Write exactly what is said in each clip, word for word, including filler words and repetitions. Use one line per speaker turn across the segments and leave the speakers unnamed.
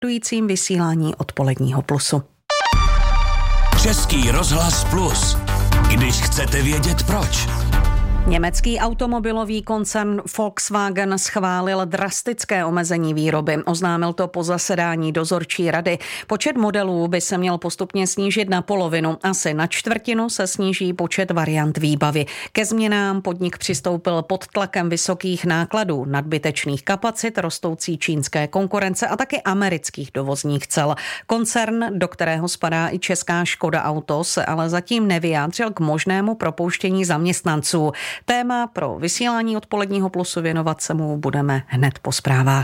dujícím vysílání Odpoledního plusu.
Český rozhlas Plus. Když chcete vědět proč.
Německý automobilový koncern Volkswagen schválil drastické omezení výroby. Oznámil to po zasedání dozorčí rady. Počet modelů by se měl postupně snížit na polovinu. Asi na čtvrtinu se sníží počet variant výbavy. Ke změnám podnik přistoupil pod tlakem vysokých nákladů, nadbytečných kapacit, rostoucí čínské konkurence a taky amerických dovozních cel. Koncern, do kterého spadá i česká Škoda Auto, se ale zatím nevyjádřil k možnému propouštění zaměstnanců. Téma pro vysílání Odpoledního plusu věnovat se mu budeme hned po zprávách.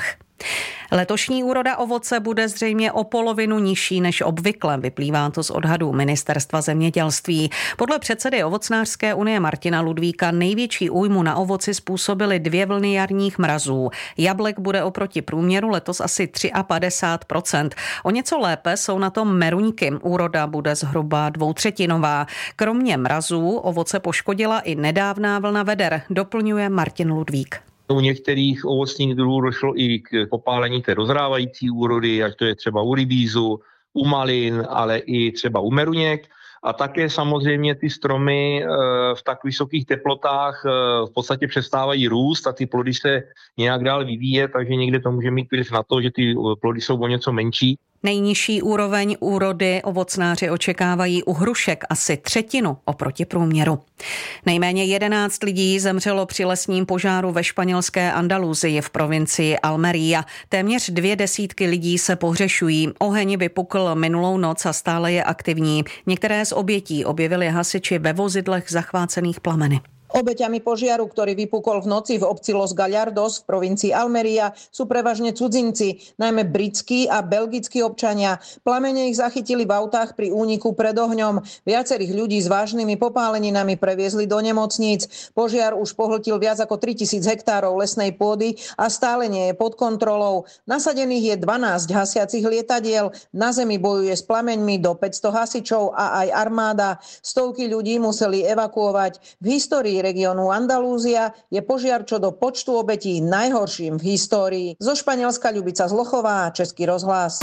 Letošní úroda ovoce bude zřejmě o polovinu nižší než obvykle, vyplývá to z odhadů Ministerstva zemědělství. Podle předsedy Ovocnářské unie Martina Ludvíka největší újmu na ovoci způsobily dvě vlny jarních mrazů. Jablek bude oproti průměru letos asi padesát tři procent. O něco lépe jsou na tom meruňky. Úroda bude zhruba dvoutřetinová. Kromě mrazů ovoce poškodila i nedávná vlna veder, doplňuje Martin Ludvík.
U některých ovocných druhů došlo i k popálení té dozrávající úrody, ať to je třeba u rybízu, u malin, ale i třeba u meruněk. A také samozřejmě ty stromy v tak vysokých teplotách v podstatě přestávají růst a ty plody se nějak dál vyvíjet, takže někde to může mít vliv na to, že ty plody jsou o něco menší.
Nejnižší úroveň úrody ovocnáři očekávají u hrušek asi třetinu oproti průměru. Nejméně jedenáct lidí zemřelo při lesním požáru ve španělské Andaluzii v provincii Almería. Téměř dvě desítky lidí se pohřešují. Oheň vypukl minulou noc a stále je aktivní. Některé z obětí objevili hasiči ve vozidlech zachvácených plameny.
Obeťami požiaru, ktorý vypukol v noci v obci Los Gallardos v provincii Almería, sú prevažne cudzinci, najmä britskí a belgickí občania. Plamene ich zachytili v autách pri úniku pred ohňom. Viacerých ľudí s vážnymi popáleninami previezli do nemocníc. Požiar už pohltil viac ako tritisíc hektárov lesnej pôdy a stále nie je pod kontrolou. Nasadených je dvanásť hasiacich lietadiel. Na zemi bojuje s plameňmi do päťsto hasičov a aj armáda. Stovky ľudí museli evakuovať. V histórii regionu Andalúzia je požiar čo do počtu obetí najhorším v histórii. Zo Španielska Ľubica Zlochová, Český rozhlas.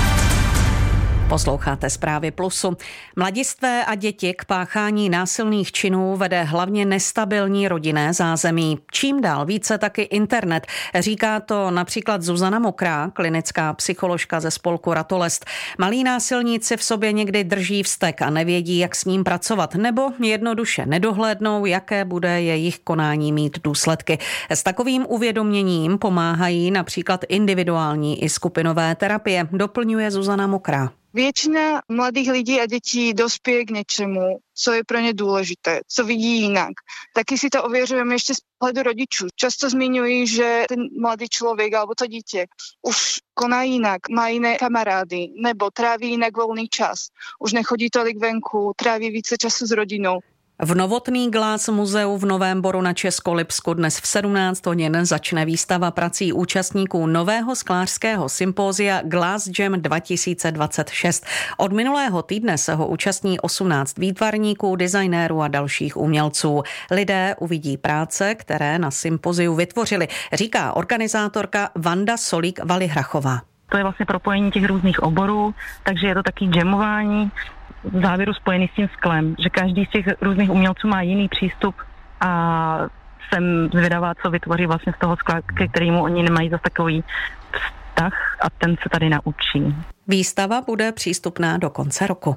Posloucháte zprávy Plusu. Mladistvé a děti k páchání násilných činů vede hlavně nestabilní rodinné zázemí. Čím dál více taky internet. Říká to například Zuzana Mokrá, klinická psycholožka ze spolku Ratolest. Malí násilníci v sobě někdy drží vztek a nevědí, jak s ním pracovat, nebo jednoduše nedohlédnou, jaké bude jejich konání mít důsledky. S takovým uvědoměním pomáhají například individuální i skupinové terapie, doplňuje Zuzana Mokrá.
Většina mladých lidí a dětí dospěje k něčemu, co je pro ně důležité, co vidí jinak. Taky si to ověřujeme ještě z pohledu rodičů. Často zmiňují, že ten mladý člověk alebo to dítě už koná jinak, má jiné kamarády nebo tráví jinak volný čas. Už nechodí tolik venku, tráví více času s rodinou.
V Novotný Glass muzeu v Novém Boru na Českolipsku dnes v sedmnáct hodin začne výstava prací účastníků nového sklářského sympózia Glass Jam dva tisíce dvacet šest. Od minulého týdne se ho účastní osmnáct výtvarníků, designérů a dalších umělců. Lidé uvidí práce, které na sympóziu vytvořili, říká organizátorka Vanda Solík-Valihrachová.
To je vlastně propojení těch různých oborů, takže je to taky jamování, v závěru spojený s tím sklem, že každý z těch různých umělců má jiný přístup a jsem zvědavá, co vytvoří vlastně z toho skla, ke kterému oni nemají zase takový vztah a ten se tady naučí.
Výstava bude přístupná do konce roku.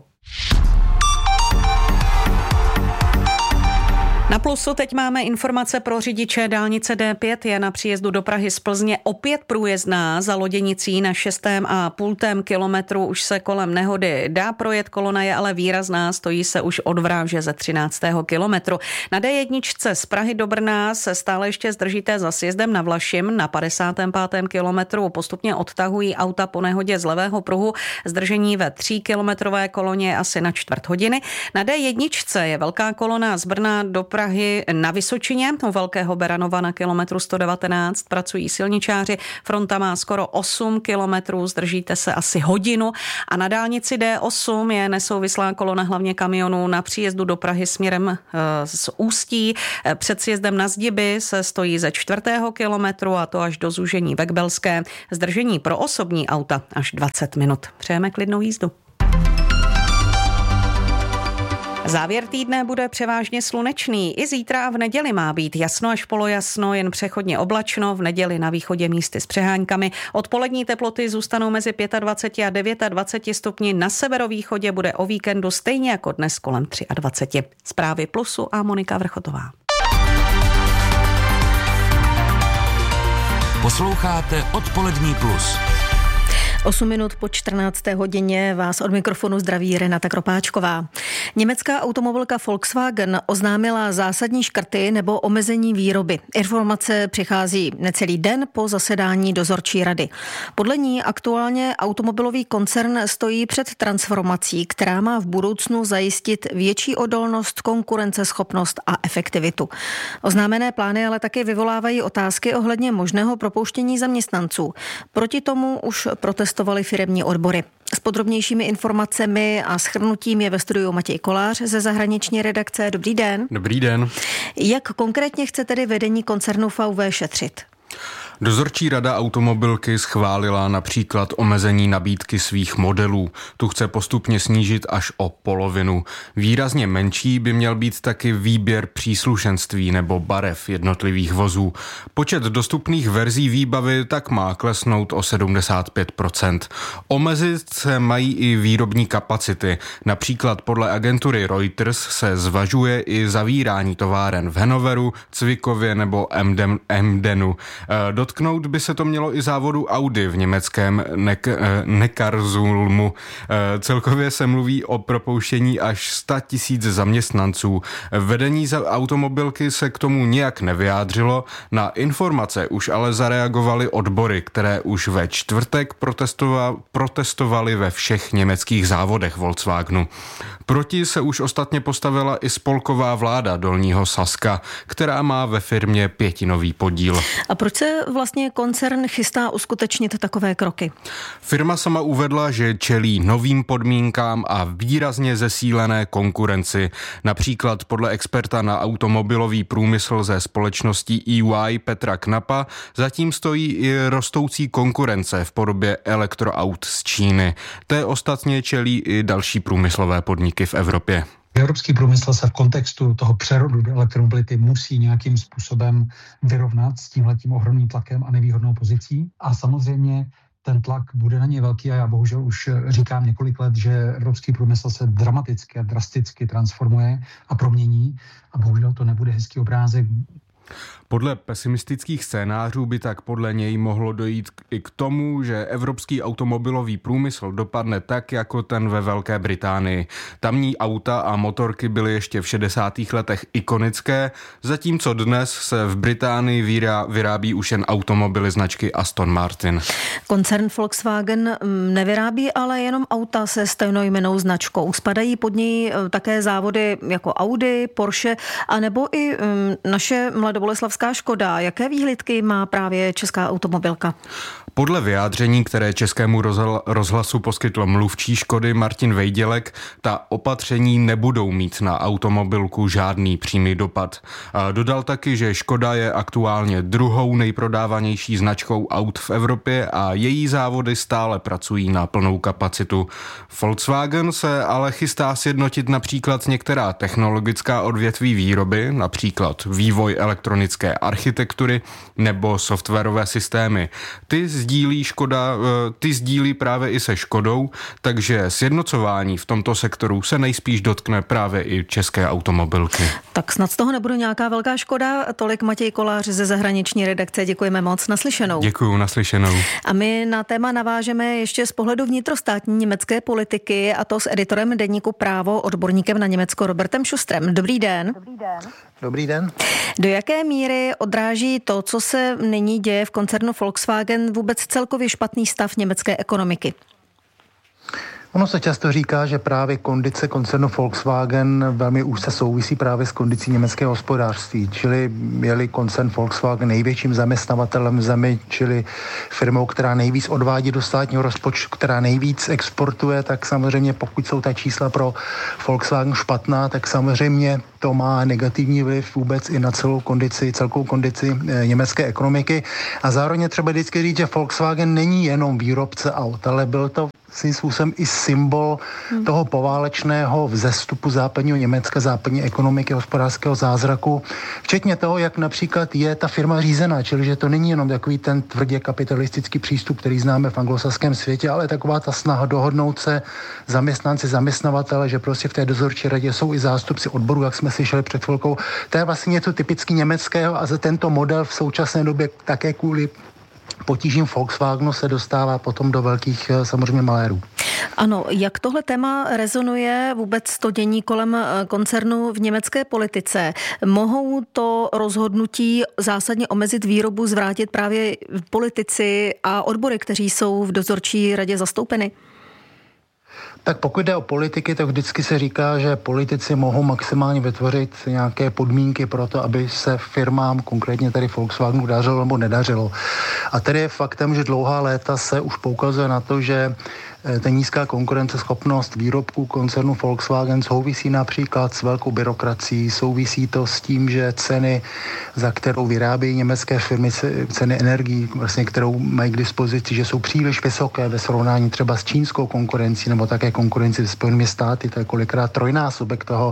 Na Plusu teď máme informace pro řidiče. Dálnice D pět je na příjezdu do Prahy z Plzně opět průjezdná. Za Loděnicí na šestém a půltém kilometru už se kolem nehody dá projet, kolona je ale výrazná, stojí se už od Vráže ze třináctého kilometru. Na D jedna z Prahy do Brna se stále ještě zdržíte za sjezdem na Vlašim. Na padesátém pátém kilometru postupně odtahují auta po nehodě z levého pruhu. Zdržení ve tříkilometrové koloně asi na čtvrt hodiny. Na D jedna je velká kolona z Brna do Prahy na Vysočině. U Velkého Beranova na kilometru sto devatenáct pracují silničáři. Fronta má skoro osm kilometrů, zdržíte se asi hodinu. A na dálnici D osm je nesouvislá kolona hlavně kamionů na příjezdu do Prahy směrem z Ústí. Před sjezdem na Zdiby se stojí ze čtvrtého kilometru a to až do zúžení Vekbelské. Zdržení pro osobní auta až dvacet minut. Přejeme klidnou jízdu. Závěr týdne bude převážně slunečný. I zítra a v neděli má být jasno až polojasno, jen přechodně oblačno. V neděli na východě místy s přeháňkami. Odpolední teploty zůstanou mezi dvacet pět a dvacet devět stupni. Na severovýchodě bude o víkendu stejně jako dnes kolem dvacet tři. Zprávy Plusu a Monika Vrchotová.
Posloucháte Odpolední plus.
osm minut po čtrnácté hodině vás od mikrofonu zdraví Renata Kropáčková. Německá automobilka Volkswagen oznámila zásadní škrty nebo omezení výroby. Informace přichází necelý den po zasedání dozorčí rady. Podle ní aktuálně automobilový koncern stojí před transformací, která má v budoucnu zajistit větší odolnost, konkurenceschopnost a efektivitu. Oznámené plány ale také vyvolávají otázky ohledně možného propouštění zaměstnanců. Proti tomu už protestovali firemní odbory. S podrobnějšími informacemi a shrnutím je ve studiu Matěj Kolář ze zahraniční redakce. Dobrý den.
Dobrý den.
Jak konkrétně chce tedy vedení koncernu V W šetřit?
Dozorčí rada automobilky schválila například omezení nabídky svých modelů. Tu chce postupně snížit až o polovinu. Výrazně menší by měl být taky výběr příslušenství nebo barev jednotlivých vozů. Počet dostupných verzí výbavy tak má klesnout o sedmdesát pět procent. Omezit se mají i výrobní kapacity. Například podle agentury Reuters se zvažuje i zavírání továren v Hannoveru, Cvikově nebo Emden, Emdenu. Dotknout by se to mělo i závodu Audi v německém Neckarsulmu. Celkově se mluví o propouštění až sto tisíc zaměstnanců. Vedení za automobilky se k tomu nijak nevyjádřilo. Na informace už ale zareagovaly odbory, které už ve čtvrtek protestovali ve všech německých závodech Volkswagenu. Proti se už ostatně postavila i spolková vláda Dolního Saska, která má ve firmě pětinový podíl.
A proč se vlastně koncern chystá uskutečnit takové kroky?
Firma sama uvedla, že čelí novým podmínkám a výrazně zesílené konkurenci. Například podle experta na automobilový průmysl ze společností E Y Petra Knapa zatím stojí i rostoucí konkurence v podobě elektroaut z Číny. Té ostatně čelí i další průmyslové podniky v Evropě.
Evropský průmysl se v kontextu toho přerodu do elektromobility musí nějakým způsobem vyrovnat s tímhletím ohromným tlakem a nevýhodnou pozicí. A samozřejmě ten tlak bude na ně velký a já bohužel už říkám několik let, že evropský průmysl se dramaticky a drasticky transformuje a promění a bohužel to nebude hezký obrázek.
Podle pesimistických scénářů by tak podle něj mohlo dojít i k tomu, že evropský automobilový průmysl dopadne tak, jako ten ve Velké Británii. Tamní auta a motorky byly ještě v šedesátých letech ikonické, zatímco dnes se v Británii vyrá, vyrábí už jen automobily značky Aston Martin.
Koncern Volkswagen nevyrábí ale jenom auta se stejnojmennou značkou. Spadají pod něj také závody jako Audi, Porsche a nebo i naše mladoboleslavská Škoda. Jaké výhlídky má právě česká automobilka?
Podle vyjádření, které Českému rozhlasu poskytl mluvčí Škody Martin Vejdělek, ta opatření nebudou mít na automobilku žádný přímý dopad. A dodal taky, že Škoda je aktuálně druhou nejprodávanější značkou aut v Evropě a její závody stále pracují na plnou kapacitu. Volkswagen se ale chystá sjednotit například některá technologická odvětví výroby, například vývoj elektronické architektury nebo softwarové systémy. Ty sdílí Škoda, ty sdílí právě i se Škodou, takže sjednocování v tomto sektoru se nejspíš dotkne právě i české automobilky.
Tak snad z toho nebude nějaká velká škoda. Tolik Matěj Kolář ze zahraniční redakce. Děkujeme moc. Naslyšenou.
Děkuju, naslyšenou.
A my na téma navážeme ještě z pohledu vnitrostátní německé politiky, a to s editorem deníku Právo, odborníkem na Německo Robertem Schustrem. Dobrý den.
Dobrý den. Dobrý den.
Do jaké míry odráží to, co se nyní děje v koncernu Volkswagen, vůbec celkově špatný stav německé ekonomiky?
Ono se často říká, že právě kondice koncernu Volkswagen velmi úzce souvisí právě s kondicí německého hospodářství, čili je-li koncern Volkswagen největším zaměstnavatelem v zemi, čili firmou, která nejvíc odvádí do státního rozpočtu, která nejvíc exportuje, tak samozřejmě pokud jsou ta čísla pro Volkswagen špatná, tak samozřejmě to má negativní vliv vůbec i na celou kondici, celkovou kondici e, německé ekonomiky. A zároveň třeba vždycky říct, že Volkswagen není jenom výrobce aut, ale byl to svým způsobem i symbol hmm. toho poválečného vzestupu západního Německa, západní ekonomiky, hospodářského zázraku, včetně toho, jak například je ta firma řízená, čili že to není jenom takový ten tvrdě kapitalistický přístup, který známe v anglosaském světě, ale taková ta snaha dohodnout se zaměstnanci, zaměstnavatele, že prostě v té dozorčí radě jsou i zástupci odboru, jak jsme slyšeli před chvilkou. To je vlastně něco typicky německého a za tento model v současné době také kvůli potížím Volkswagenu se dostává potom do velkých samozřejmě malérů.
Ano, jak tohle téma rezonuje vůbec to dění kolem koncernu v německé politice? Mohou to rozhodnutí zásadně omezit výrobu zvrátit právě politici a odbory, kteří jsou v dozorčí radě zastoupeny?
Tak pokud jde o politiky, tak vždycky se říká, že politici mohou maximálně vytvořit nějaké podmínky pro to, aby se firmám, konkrétně tady Volkswagenu, dařilo nebo nedařilo. A tedy je faktem, že dlouhá léta se už poukazuje na to, že ta nízká konkurenceschopnost výrobků koncernu Volkswagen souvisí například s velkou byrokracií, souvisí to s tím, že ceny, za kterou vyrábějí německé firmy, ceny energií, vlastně, kterou mají k dispozici, že jsou příliš vysoké ve srovnání třeba s čínskou konkurencí nebo také konkurenci s Spojenými státy, to je kolikrát trojnásobek toho,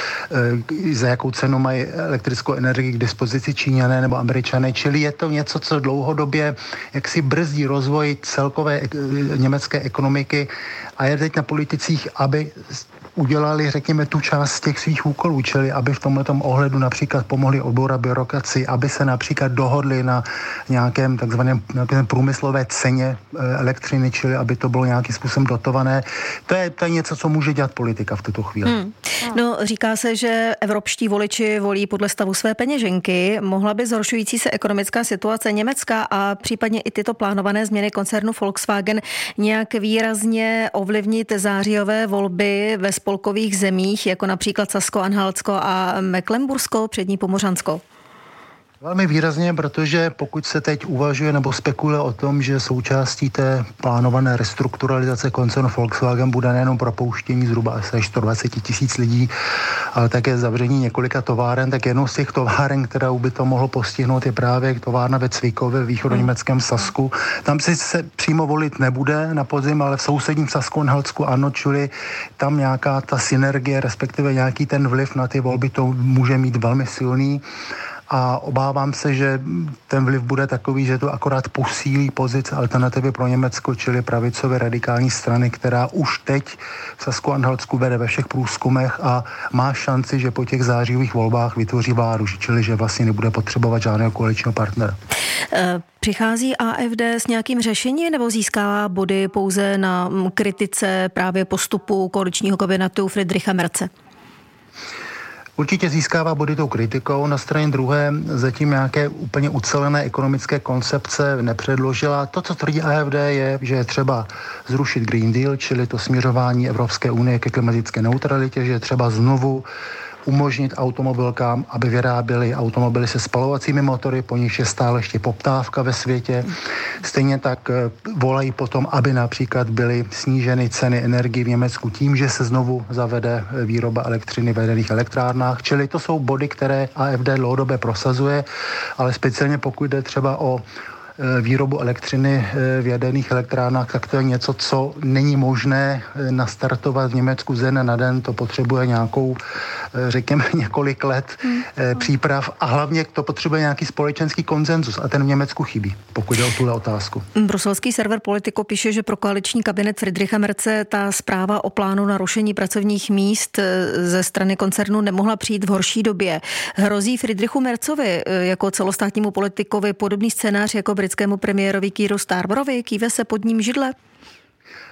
za jakou cenu mají elektrickou energii k dispozici Číňané nebo Američané, čili je to něco, co dlouhodobě jaksi brzdí rozvoj celkové německé ekonomiky. A je teď na politicích, aby udělali, řekněme, tu část těch svých úkolů, čili aby v tomhletom ohledu například pomohli odbourat byrokracii, aby se například dohodli na nějakém takzvaném nějakém průmyslové ceně elektřiny, čili aby to bylo nějakým způsobem dotované. To je, to je něco, co může dělat politika v tuto chvíli. Hmm.
No, říká se, že evropští voliči volí podle stavu své peněženky. Mohla by zhoršující se ekonomická situace Německa a případně i tyto plánované změny koncernu Volkswagen nějak výrazně ovlivnit zářijové volby ve spolkových zemích, jako například Sasko-Anhaltsko a Mecklenbursko, přední Pomořansko?
Velmi výrazně, protože pokud se teď uvažuje nebo spekuluje o tom, že součástí té plánované restrukturalizace koncernu Volkswagen bude nejenom propouštění zhruba asi sto dvacet tisíc lidí, ale také zavření několika továren, tak jednou z těch továren, která by to mohlo postihnout, je právě továrna ve Cvikově v východoněmeckém Sasku. Tam si se přímo volit nebude na podzim, ale v sousedním Sasku-Anhaltsku ano, čili tam nějaká ta synergie, respektive nějaký ten vliv na ty volby, to může mít velmi silný. A obávám se, že ten vliv bude takový, že to akorát posílí pozice alternativy pro Německo, čili pravicové radikální strany, která už teď v Sasku-Anhaltsku vede ve všech průzkumech a má šanci, že po těch zářijových volbách vytvoří vládu, čili že vlastně nebude potřebovat žádného koaličního partnera.
Přichází A F D s nějakým řešením nebo získává body pouze na kritice právě postupu koaličního kabinetu Friedricha Merze?
Určitě získává body tou kritikou, na straně druhé zatím nějaké úplně ucelené ekonomické koncepce nepředložila. To, co tvrdí A F D, je, že je třeba zrušit Green Deal, čili to směřování Evropské unie ke klimatické neutralitě, že je třeba znovu umožnit automobilkám, aby vyráběly automobily se spalovacími motory, po nich je stále ještě poptávka ve světě. Stejně tak volají potom, aby například byly sníženy ceny energie v Německu tím, že se znovu zavede výroba elektřiny v jaderných elektrárnách. Čili to jsou body, které A F D dlouhodobě prosazuje, ale speciálně pokud jde třeba o výrobu elektřiny v jaderných elektrárnách, tak to je něco, co není možné nastartovat v Německu ze dne na den. To potřebuje nějakou, řekněme, několik let příprav a hlavně to potřebuje nějaký společenský konsenzus a ten v Německu chybí, pokud jde o tuhle otázku.
Bruselský server Politico píše, že pro koaliční kabinet Friedricha Merze ta zpráva o plánu na rušení pracovních míst ze strany koncernu nemohla přijít v horší době. Hrozí Friedrichu Merzovi jako celostátnímu politikovi podobný scénář jako britskému premiérovi Keir Starmerovi? Kýve se pod ním židle?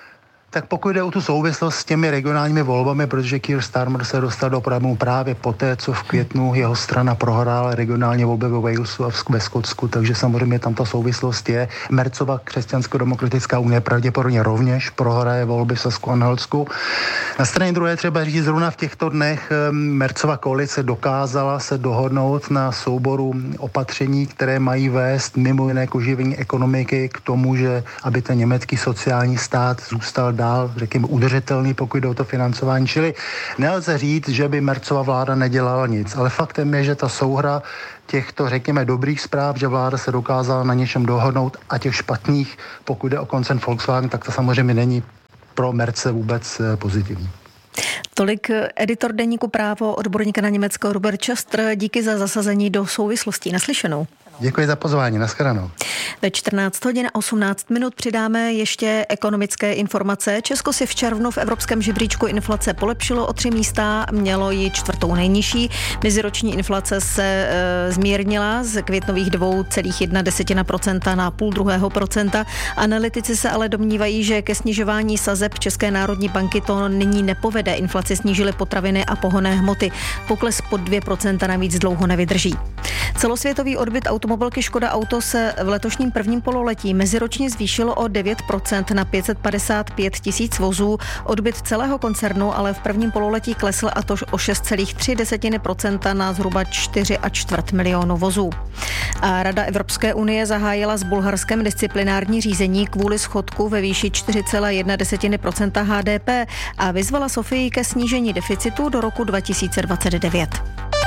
Tak pokud jde o tu souvislost s těmi regionálními volbami, protože Keir Starmer se dostal do problému právě poté, co v květnu jeho strana prohrála regionální volby ve Walesu a ve Skotsku, takže samozřejmě tam ta souvislost je. Mercova křesťansko-demokratická unie pravděpodobně rovněž prohraje volby v Sasku a Anhaltsku. Na straně druhé třeba říct, zrovna v těchto dnech Mercova koalice dokázala se dohodnout na souboru opatření, které mají vést mimo jiné k oživení ekonomiky, k tomu, že aby ten německý sociální stát zůstal dál, řekněme, udržitelný, pokud jde o to financování. Čili nelze říct, že by Mercova vláda nedělala nic, ale faktem je, že ta souhra těchto, řekněme, dobrých zpráv, že vláda se dokázala na něčem dohodnout, a těch špatných, pokud jde o koncern Volkswagen, tak to samozřejmě není pro Merce vůbec pozitivní.
Tolik editor deníku Právo, odborníka na Německo Robert Častr. Díky za zasazení do souvislostí. Naslyšenou.
Děkuji za pozvání, nashledanou.
Ve čtrnáct hodin a osmnáct minut přidáme ještě ekonomické informace. Česko si v červnu v evropském žebříčku inflace polepšilo o tři místa, mělo ji čtvrtou nejnižší. Meziroční inflace se e, zmírnila z květnových dvě celá jedna procenta na půl druhého procenta. Analytici se ale domnívají, že ke snižování sazeb České národní banky to nyní nepovede. Inflaci snížily potraviny a pohonné hmoty. Pokles pod dvě procenta navíc dlouho nevydrží. Celosvětový odbyt automobilky Škoda Auto se v letošním prvním pololetí meziročně zvýšilo o devět procent na pět set padesát pět tisíc vozů. Odbyt celého koncernu ale v prvním pololetí klesl, a to o šest celá tři procenta na zhruba čtyři a čtvrt milionu vozů. A Rada Evropské unie zahájila s Bulharskem disciplinární řízení kvůli schodku ve výši čtyři celá jedna procenta H D P a vyzvala Sofii ke snížení deficitu do roku dva tisíce dvacet devět.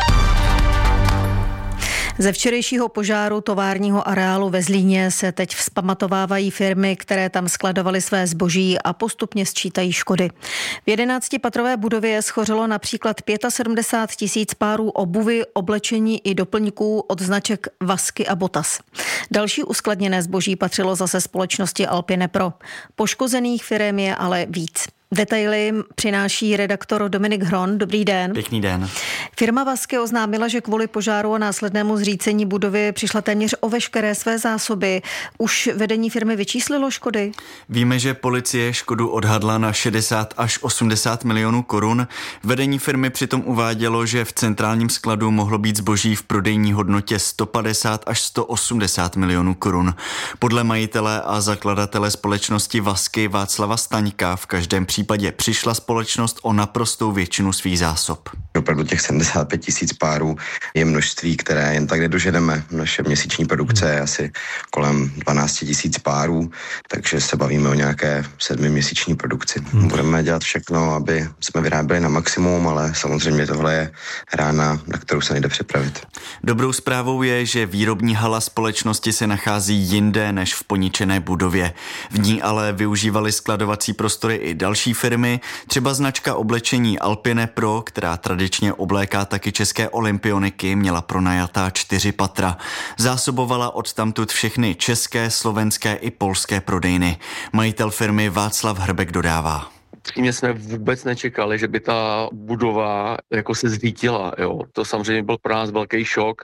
Ze včerejšího požáru továrního areálu ve Zlíně se teď vzpamatovávají firmy, které tam skladovaly své zboží a postupně sčítají škody. V jedenáctipatrové budově schořelo například sedmdesát pět tisíc párů obuvy, oblečení i doplňků od značek Vasky a Botas. Další uskladněné zboží patřilo zase společnosti Alpine Pro. Poškozených firem je ale víc. Detaily přináší redaktor Dominik Hron. Dobrý den.
Pěkný den.
Firma Vasky oznámila, že kvůli požáru a následnému zřícení budovy přišla téměř o veškeré své zásoby. Už vedení firmy vyčíslilo škody?
Víme, že policie škodu odhadla na šedesát až osmdesát milionů korun. Vedení firmy přitom uvádělo, že v centrálním skladu mohlo být zboží v prodejní hodnotě sto padesát až sto osmdesát milionů korun. Podle majitele a zakladatele společnosti Vasky Václava Staňka v každém případě přišla společnost o naprostou většinu svých zásob.
Opravdu těch sedmdesát pět tisíc párů je množství, které jen tak nedoženeme. Naše měsíční produkce je asi kolem dvanáct tisíc párů, takže se bavíme o nějaké sedmiměsíční produkci. Hmm. Budeme dělat všechno, aby jsme vyráběli na maximum, ale samozřejmě tohle je rána, na kterou se nejde připravit.
Dobrou zprávou je, že výrobní hala společnosti se nachází jinde než v poničené budově. V ní ale využívali skladovací prostory i další firmy, třeba značka oblečení Alpine Pro, která tradičně obléká taky české olympioniky, měla pronajatá čtyři patra. Zásobovala odtamtud všechny české, slovenské i polské prodejny. Majitel firmy Václav Hrbek dodává.
Přímě jsme vůbec nečekali, že by ta budova jako se zvítila. Jo. To samozřejmě byl pro nás velký šok.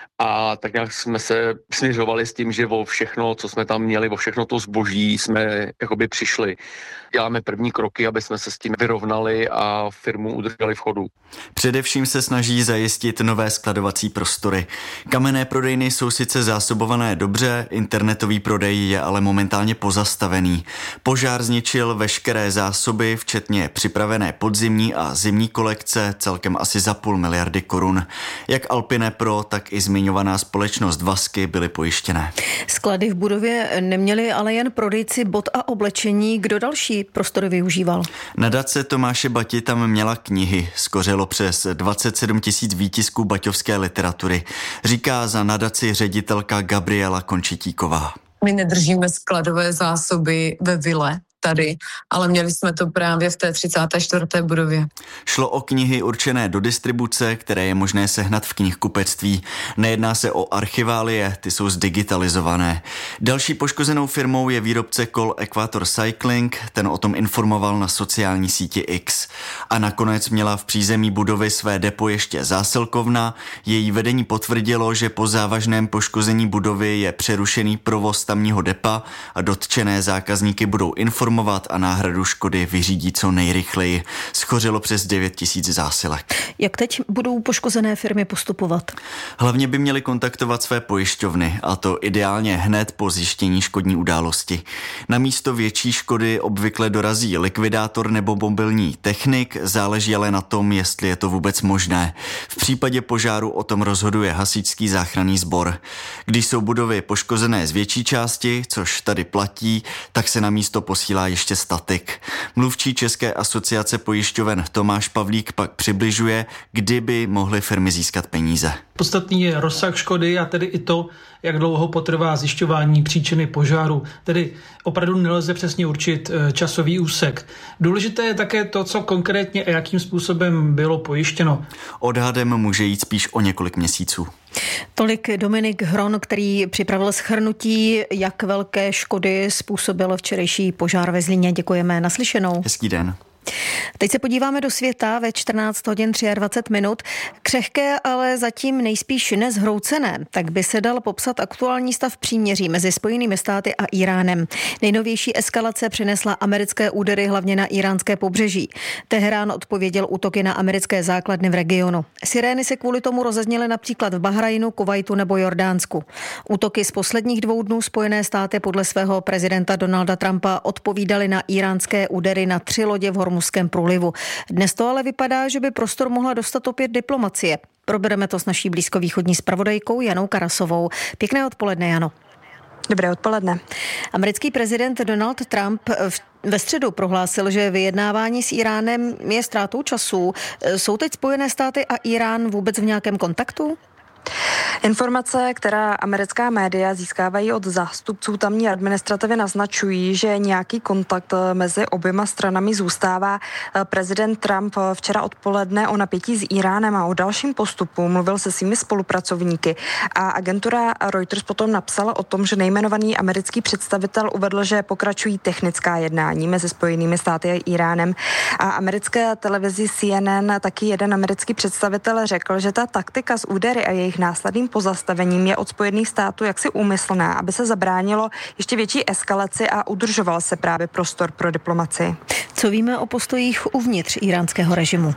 A tak nějak jsme se směřovali s tím, že o všechno, co jsme tam měli, o všechno to zboží jsme jakoby přišli. Děláme první kroky, aby jsme se s tím vyrovnali a firmu udrželi v chodu.
Především se snaží zajistit nové skladovací prostory. Kamenné prodejny jsou sice zásobované dobře, internetový prodej je ale momentálně pozastavený. Požár zničil veškeré zásoby, včetně připravené podzimní a zimní kolekce, celkem asi za půl miliardy korun. Jak Alpine Pro, tak i zmiňovaná společnost Vasky byly pojištěné.
Sklady v budově neměli ale jen prodejci bot a oblečení. Kdo další prostory využíval?
Nadace Tomáše Bati tam měla knihy. Skořelo přes dvacet sedm tisíc výtisků baťovské literatury. Říká za nadaci ředitelka Gabriela Končitíková.
My nedržíme skladové zásoby ve vile tady, ale měli jsme to právě v té třicáté čtvrté budově.
Šlo o knihy určené do distribuce, které je možné sehnat v knihkupectví. Nejedná se o archiválie, ty jsou zdigitalizované. Další poškozenou firmou je výrobce kol Equator Cycling, ten o tom informoval na sociální síti X. A nakonec měla v přízemí budovy své depo ještě zásilkovna. Její vedení potvrdilo, že po závažném poškození budovy je přerušený provoz tamního depa a dotčené zákazníky budou informovat informovat a náhradu škody vyřídí co nejrychleji. Schořilo přes devět tisíc zásilek.
Jak teď budou poškozené firmy postupovat?
Hlavně by měly kontaktovat své pojišťovny, a to ideálně hned po zjištění škodní události. Na místo větší škody obvykle dorazí likvidátor nebo mobilní technik, záleží ale na tom, jestli je to vůbec možné. V případě požáru o tom rozhoduje hasičský záchranný sbor. Když jsou budovy poškozené z větší části, což tady platí, tak se na místo posílá ještě statik. Mluvčí České asociace pojišťoven Tomáš Pavlík pak přibližuje, kdy by mohly firmy získat peníze.
Podstatný je rozsah škody a tedy i to, jak dlouho potrvá zjišťování příčiny požáru. Tedy opravdu nelze přesně určit časový úsek. Důležité je také to, co konkrétně a jakým způsobem bylo pojištěno.
Odhadem může jít spíš o několik měsíců.
Tolik Dominik Hron, který připravil shrnutí, jak velké škody způsobil včerejší požár ve Zlíně. Děkujeme, naslyšenou.
Hezký den.
Teď se podíváme do světa ve čtrnáct hodin dvacet tři minut. Křehké, ale zatím nejspíš nezhroucené, tak by se dal popsat aktuální stav příměří mezi Spojenými státy a Íránem. Nejnovější eskalace přinesla americké údery hlavně na íránské pobřeží. Teherán odpověděl útoky na americké základny v regionu. Sirény se kvůli tomu rozezněly například v Bahrajnu, Kuvajtu nebo Jordánsku. Útoky z posledních dvou dnů Spojené státy podle svého prezidenta Donalda Trumpa odpovídaly na íránské údery na tři lodě v Hormuzském průlivu. Dnes to ale vypadá, že by prostor mohla dostat opět diplomacie. Probereme to s naší blízkovýchodní zpravodajkou Janou Karasovou. Pěkné odpoledne, Jano.
Dobré odpoledne.
Americký prezident Donald Trump ve středu prohlásil, že vyjednávání s Íránem je ztrátou času. Jsou teď Spojené státy a Írán vůbec v nějakém kontaktu?
Informace, která americká média získávají od zástupců tamní administrativy, naznačují, že nějaký kontakt mezi oběma stranami zůstává. Prezident Trump včera odpoledne o napětí s Íránem a o dalším postupu mluvil se svými spolupracovníky a agentura Reuters potom napsala o tom, že nejmenovaný americký představitel uvedl, že pokračují technická jednání mezi Spojenými státy a Íránem, a americké televizi C N N taky jeden americký představitel řekl, že ta taktika z údery a jejich následným pozastavením je od Spojených států jaksi úmyslná, aby se zabránilo ještě větší eskalaci a udržoval se právě prostor pro diplomacii.
Co víme o postojích uvnitř íránského režimu?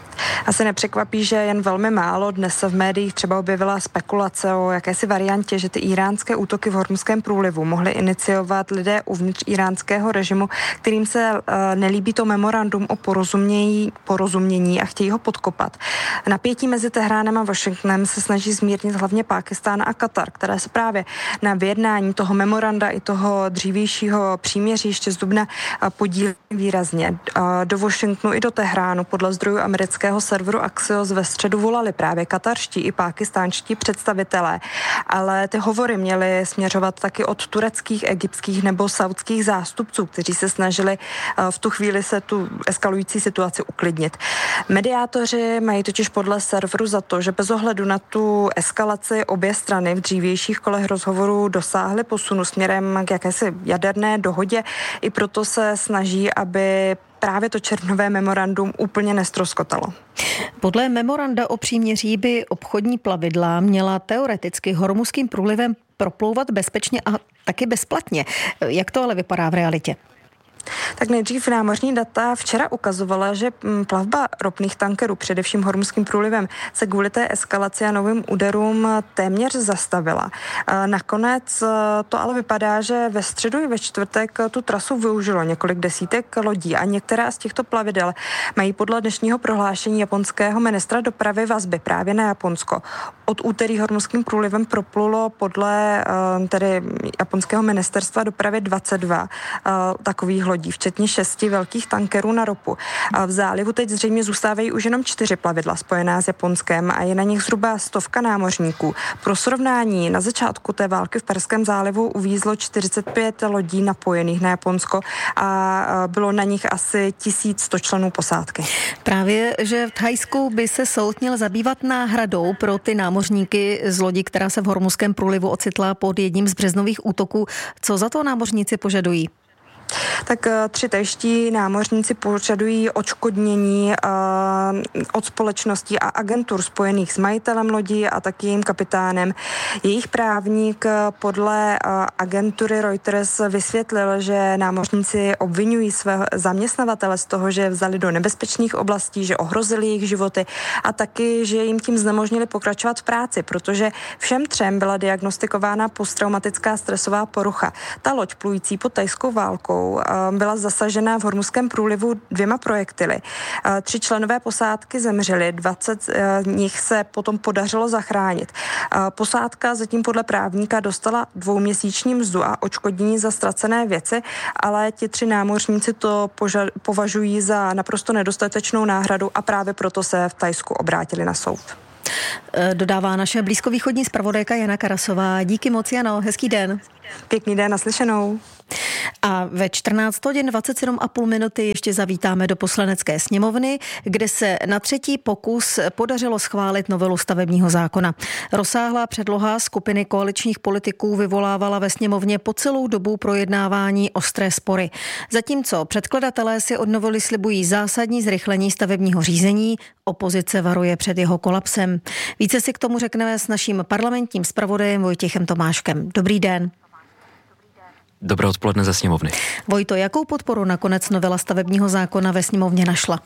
Asi nepřekvapí, že jen velmi málo. Dnes se v médiích třeba objevila spekulace o jakési variantě, že ty íránské útoky v Hormuzském průlivu mohly iniciovat lidé uvnitř íránského režimu, kterým se uh, nelíbí to memorandum o porozumění, porozumění a chtějí ho podkopat. Napětí mezi Tehránem a Washingtonem se snaží zmírnit hlavně Pákistán a Katar, které se právě na vyjednání toho memoranda i toho dřívějšího příměří ještě z dubna uh, podílí výrazně. Uh, do Washingtonu i do Tehránu podle zdrojů amerického serveru Axios ve středu volali právě katarští i pákistánští představitelé, ale ty hovory měly směřovat taky od tureckých, egyptských nebo saudských zástupců, kteří se snažili v tu chvíli se tu eskalující situaci uklidnit. Mediátoři mají totiž podle serveru za to, že bez ohledu na tu eskalaci obě strany v dřívějších kolech rozhovorů dosáhly posunu směrem k jakési jaderné dohodě, i proto se snaží, aby právě to červnové memorandum úplně neztroskotalo.
Podle memoranda o příměří by obchodní plavidla měla teoreticky Hormuzským průlivem proplouvat bezpečně a taky bezplatně. Jak to ale vypadá v realitě?
Tak nejdřív námořní data včera ukazovala, že plavba ropných tankerů, především Hormuzským průlivem, se kvůli té eskalaci a novým úderům téměř zastavila. Nakonec to ale vypadá, že ve středu i ve čtvrtek tu trasu využilo několik desítek lodí a některá z těchto plavidel mají podle dnešního prohlášení japonského ministra dopravy vazby právě na Japonsko. Od úterý Hormuzským průlivem proplulo podle tedy japonského ministerstva dopravy dvacet dva takových lodí, včetně šesti velkých tankerů na ropu. A v zálivu teď zřejmě zůstávají už jenom čtyři plavidla spojená s Japonskem a je na nich zhruba stovka námořníků. Pro srovnání, na začátku té války v Perském zálivu uvízlo čtyřicet pět lodí napojených na Japonsko a bylo na nich asi tisíc sto členů posádky.
Právě, že v Thajsku by se soud měl zabývat náhradou pro ty námořníky z lodi, která se v Hormuzském průlivu ocitla pod jedním z březnových útoků. Co za to námořníci požadují?
Tak tři tejští námořníci požadují odškodnění od společností a agentur spojených s majitelem lodi a taky jejím kapitánem. Jejich právník podle agentury Reuters vysvětlil, že námořníci obvinují své zaměstnavatele z toho, že vzali do nebezpečných oblastí, že ohrozili jejich životy a taky, že jim tím znemožnili pokračovat v práci, protože všem třem byla diagnostikována posttraumatická stresová porucha. Ta loď plující pod thajskou válkou byla zasažena v Hormuzském průlivu dvěma projektily. Tři členové posádky zemřeli, dvacet z nich se potom podařilo zachránit. Posádka zatím podle právníka dostala dvouměsíční mzdu a odškodnění za ztracené věci, ale ti tři námořníci to poža- považují za naprosto nedostatečnou náhradu a právě proto se v Thajsku obrátili na soud.
Dodává naše blízkovýchodní zpravodajka Jana Karasová. Díky moc, Jano, hezký den.
Pěkný den, naslyšenou.
A ve čtrnáct hodin dvacet sedm a půl minuty ještě zavítáme do Poslanecké sněmovny, kde se na třetí pokus podařilo schválit novelu stavebního zákona. Rozsáhlá předloha skupiny koaličních politiků vyvolávala ve sněmovně po celou dobu projednávání ostré spory. Zatímco předkladatelé si od novely slibují zásadní zrychlení stavebního řízení, opozice varuje před jeho kolapsem. Více si k tomu řekneme s naším parlamentním zpravodajem Vojtěchem Tomáškem. Dobrý den.
Dobré odpoledne ze sněmovny.
Vojto, jakou podporu nakonec novela stavebního zákona ve sněmovně našla?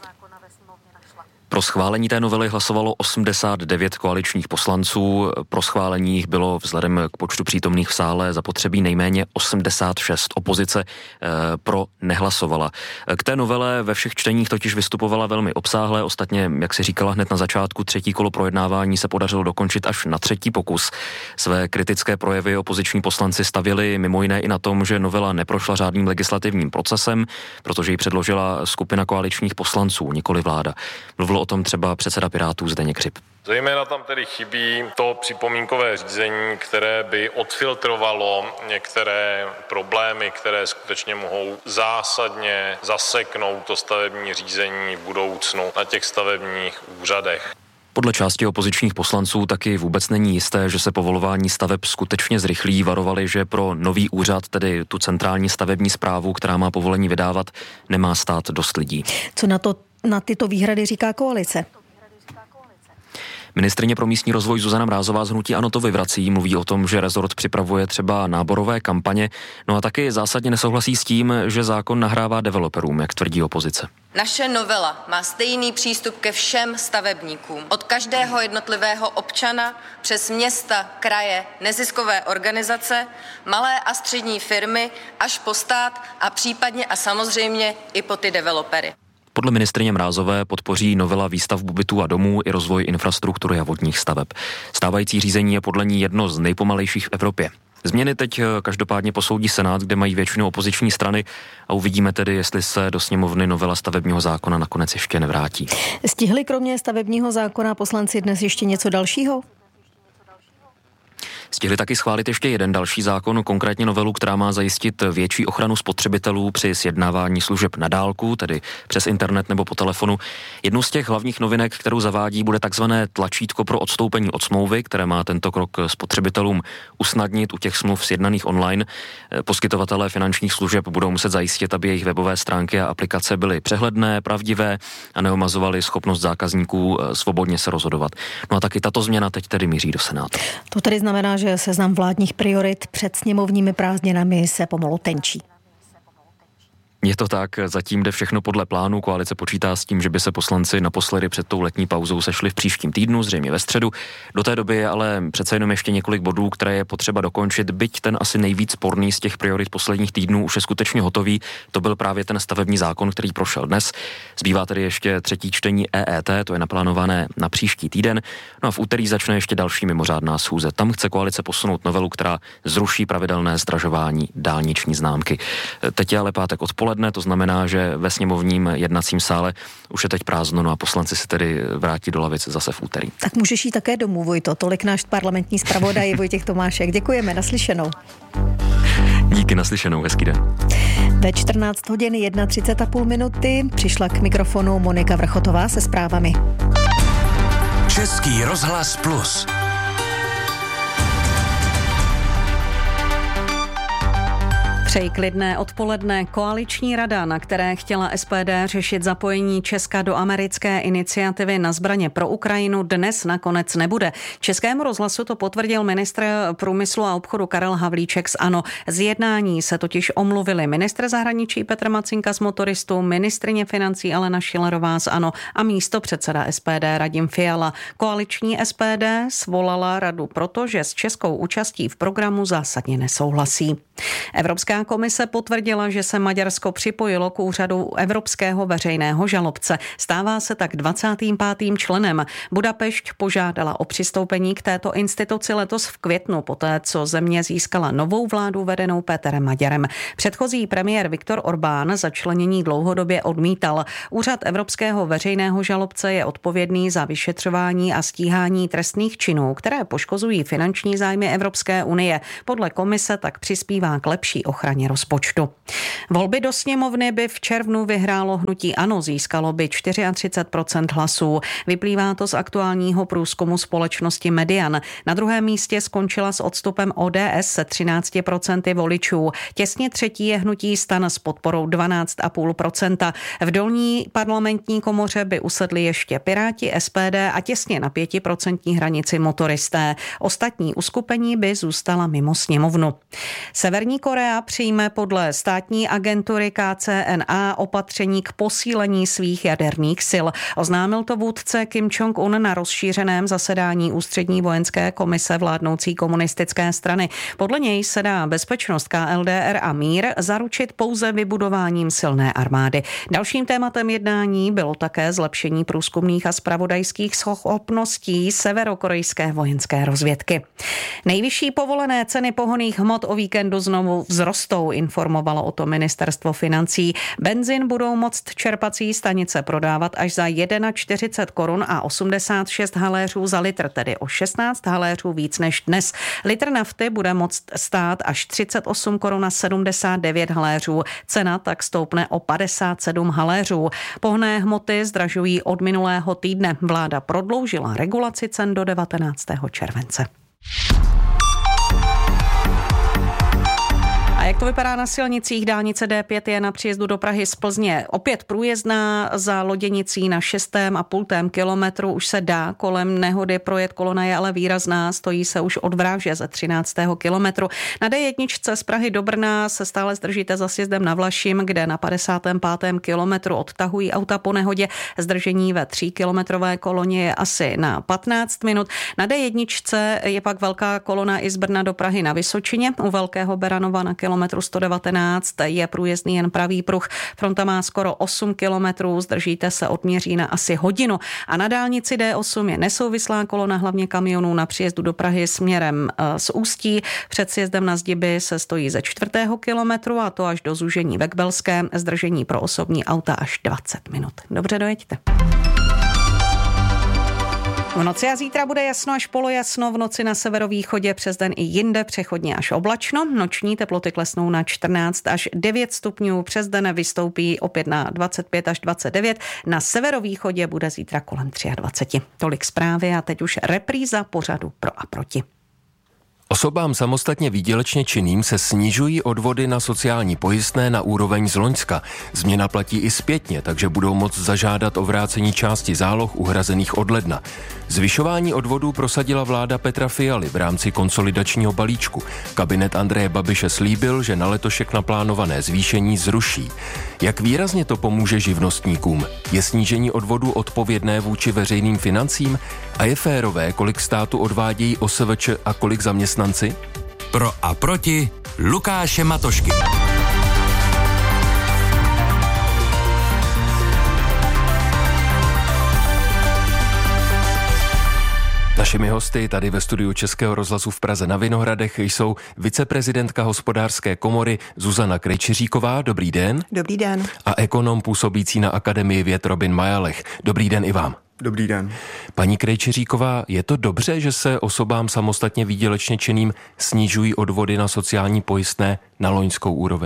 Pro schválení té novely hlasovalo osmdesát devět koaličních poslanců. Pro schválení jich bylo vzhledem k počtu přítomných v sále zapotřebí nejméně osmdesát šest. Opozice eh, pro nehlasovala. K té novele ve všech čteních totiž vystupovala velmi obsáhle. Ostatně, jak si říkala hned na začátku, třetí kolo projednávání se podařilo dokončit až na třetí pokus. Své kritické projevy opoziční poslanci stavěli mimo jiné i na tom, že novela neprošla řádným legislativním procesem, protože ji předložila skupina koaličních poslanců, nikoli vláda. Mluvilo o tom třeba předseda Pirátů Zdeněk Hřib.
Zejména tam tedy chybí to připomínkové řízení, které by odfiltrovalo některé problémy, které skutečně mohou zásadně zaseknout to stavební řízení v budoucnu na těch stavebních úřadech.
Podle části opozičních poslanců taky vůbec není jisté, že se povolování staveb skutečně zrychlí. Varovali, že pro nový úřad, tedy tu centrální stavební správu, která má povolení vydávat, nemá stát dost lidí.
Co na to na tyto výhrady říká koalice?
Ministryně pro místní rozvoj Zuzana Mrázová z hnutí ANO to vyvrací, mluví o tom, že rezort připravuje třeba náborové kampaně, no a taky zásadně nesouhlasí s tím, že zákon nahrává developerům, jak tvrdí opozice.
Naše novela má stejný přístup ke všem stavebníkům. Od každého jednotlivého občana přes města, kraje, neziskové organizace, malé a střední firmy až po stát a případně a samozřejmě i po ty developery.
Podle ministryně Mrázové podpoří novela výstavbu bytů a domů i rozvoj infrastruktury a vodních staveb. Stávající řízení je podle ní jedno z nejpomalejších v Evropě. Změny teď každopádně posoudí Senát, kde mají většinu opoziční strany a uvidíme tedy, jestli se do sněmovny novela stavebního zákona nakonec ještě nevrátí.
Stihli kromě stavebního zákona poslanci dnes ještě něco dalšího?
Stihli taky schválit ještě jeden další zákon, konkrétně novelu, která má zajistit větší ochranu spotřebitelů při sjednávání služeb na dálku, tedy přes internet nebo po telefonu. Jednou z těch hlavních novinek, kterou zavádí, bude takzvané tlačítko pro odstoupení od smlouvy, které má tento krok spotřebitelům usnadnit u těch smluv sjednaných online. Poskytovatelé finančních služeb budou muset zajistit, aby jejich webové stránky a aplikace byly přehledné, pravdivé a neomazovaly schopnost zákazníků svobodně se rozhodovat. No a taky tato změna teď tedy míří do Senátu.
To tedy znamená, že seznam vládních priorit před sněmovními prázdninami se pomalu tenčí.
Je to tak, zatím jde všechno podle plánu. Koalice počítá s tím, že by se poslanci naposledy před tou letní pauzou sešli v příštím týdnu, zřejmě ve středu. Do té doby je ale přece jenom ještě několik bodů, které je potřeba dokončit, byť ten asi nejvíc sporný z těch priorit posledních týdnů už je skutečně hotový. To byl právě ten stavební zákon, který prošel dnes. Zbývá tedy ještě třetí čtení E E T, to je naplánované na příští týden. No a v úterý začne ještě další mimořádná schůze. Tam chce koalice posunout novelu, která zruší pravidelné zdražování dálniční známky. Teď je ale pátek odpoledne. To znamená, že ve sněmovním jednacím sále už je teď prázdno, no a poslanci se tedy vrátí do lavic zase v úterý.
Tak můžeš jít také domů, Vojto. Tolik náš parlamentní zpravodaj Vojtěch Tomášek. Děkujeme, naslyšenou.
Díky, naslyšenou, hezký den.
Ve čtrnáct hodin třicet jedna a půl minuty přišla k mikrofonu Monika Vrchotová se zprávami.
Český rozhlas Plus.
Přeji klidné odpoledne. Koaliční rada, na které chtěla S P D řešit zapojení Česka do americké iniciativy na zbraně pro Ukrajinu, dnes nakonec nebude. Českému rozhlasu to potvrdil ministr průmyslu a obchodu Karel Havlíček z ANO. Z jednání se totiž omluvili ministr zahraničí Petr Macinka z Motoristů, ministryně financí Alena Schillerová z ANO a místopředseda S P D Radim Fiala. Koaliční S P D svolala radu proto, že s českou účastí v programu zásadně nesouhlasí. Evropská komise potvrdila, že se Maďarsko připojilo k úřadu Evropského veřejného žalobce. Stává se tak dvacátým pátým členem. Budapešť požádala o přistoupení k této instituci letos v květnu, poté co země získala novou vládu vedenou Péterem Maďarem. Předchozí premiér Viktor Orbán začlenění dlouhodobě odmítal. Úřad Evropského veřejného žalobce je odpovědný za vyšetřování a stíhání trestných činů, které poškozují finanční zájmy Evropské unie. Podle komise tak přispívá k lepší ochraně rozpočtu. Volby do sněmovny by v červnu vyhrálo hnutí ANO, získalo by třicet čtyři procent hlasů. Vyplývá to z aktuálního průzkumu společnosti Median. Na druhém místě skončila s odstupem O D S se třináct procent voličů. Těsně třetí je hnutí STAN s podporou dvanáct celá pět procenta. V dolní parlamentní komoře by usedli ještě Piráti, S P D a těsně na pětiprocentní hranici Motoristé. Ostatní uskupení by zůstala mimo sněmovnu. Severní Korea přijme podle státní agentury K C N A opatření k posílení svých jaderných sil. Oznámil to vůdce Kim Jong-un na rozšířeném zasedání Ústřední vojenské komise vládnoucí komunistické strany. Podle něj se dá bezpečnost K L D R a mír zaručit pouze vybudováním silné armády. Dalším tématem jednání bylo také zlepšení průzkumných a zpravodajských schopností severokorejské vojenské rozvědky. Nejvyšší povolené ceny pohonných hmot o víkendu znovu vzrostou, informovalo o tom ministerstvo financí. Benzin budou moct čerpací stanice prodávat až za čtyřicet jedna korun a osmdesát šest haléřů za litr, tedy o šestnáct haléřů víc než dnes. Litr nafty bude moct stát až třicet osm korun a sedmdesát devět haléřů. Cena tak stoupne o padesát sedm haléřů. Pohonné hmoty zdražují od minulého týdne. Vláda prodloužila regulaci cen do devatenáctého července. A jak to vypadá na silnicích? Dálnice D pět je na příjezdu do Prahy z Plzně opět průjezdná. Za Loděnicí na šestém a půltém kilometru už se dá kolem nehody projet, kolona je ale výrazná, stojí se už od Vráže ze třináctého kilometru. Na D jedna z Prahy do Brna se stále zdržíte za sjezdem na Vlašim, kde na padesátém pátém kilometru odtahují auta po nehodě. Zdržení ve tříkilometrové koloně je asi na patnáct minut. Na D jedna je pak velká kolona i z Brna do Prahy na Vysočině. U Velkého Beranova na kilometru sto devatenáct je průjezdný jen pravý pruh. Fronta má skoro osm kilometrů, zdržíte se od Měřína asi hodinu. A na dálnici D osm je nesouvislá kolona hlavně kamionů na příjezdu do Prahy směrem z Ústí. Před sjezdem na Zdiby se stojí ze čtvrtého kilometru a to až do zúžení ve Kbelském. Zdržení pro osobní auta až dvacet minut. Dobře, dojeďte. V noci a zítra bude jasno až polojasno, v noci na severovýchodě, přes den i jinde přechodně až oblačno. Noční teploty klesnou na čtrnáct až devět stupňů, přes den vystoupí opět na dvacet pět až dvacet devět. Na severovýchodě bude zítra kolem dvacet tři. Tolik zprávy a teď už repríza pořadu Pro a proti.
Osobám samostatně výdělečně činným se snižují odvody na sociální pojistné na úroveň z loňska. Změna platí i zpětně, takže budou moct zažádat o vrácení části záloh uhrazených od ledna. Zvyšování odvodů prosadila vláda Petra Fialy v rámci konsolidačního balíčku. Kabinet Andreje Babiše slíbil, že na letošek naplánované zvýšení zruší. Jak výrazně to pomůže živnostníkům? Je snížení odvodů odpovědné vůči veřejným financím? A je férové, kolik státu odvádějí O S V Č a kolik zaměstnanci?
Pro a proti Lukáše Matošky.
Našimi hosty tady ve studiu Českého rozhlasu v Praze na Vinohradech jsou viceprezidentka Hospodářské komory Zuzana Krejčiříková. Dobrý den.
Dobrý den.
A ekonom působící na Akademii věd Robin Majalech. Dobrý den i vám.
Dobrý den.
Paní Krejčiříková, je to dobře, že se osobám samostatně výdělečně činným snižují odvody na sociální pojistné na loňskou úroveň?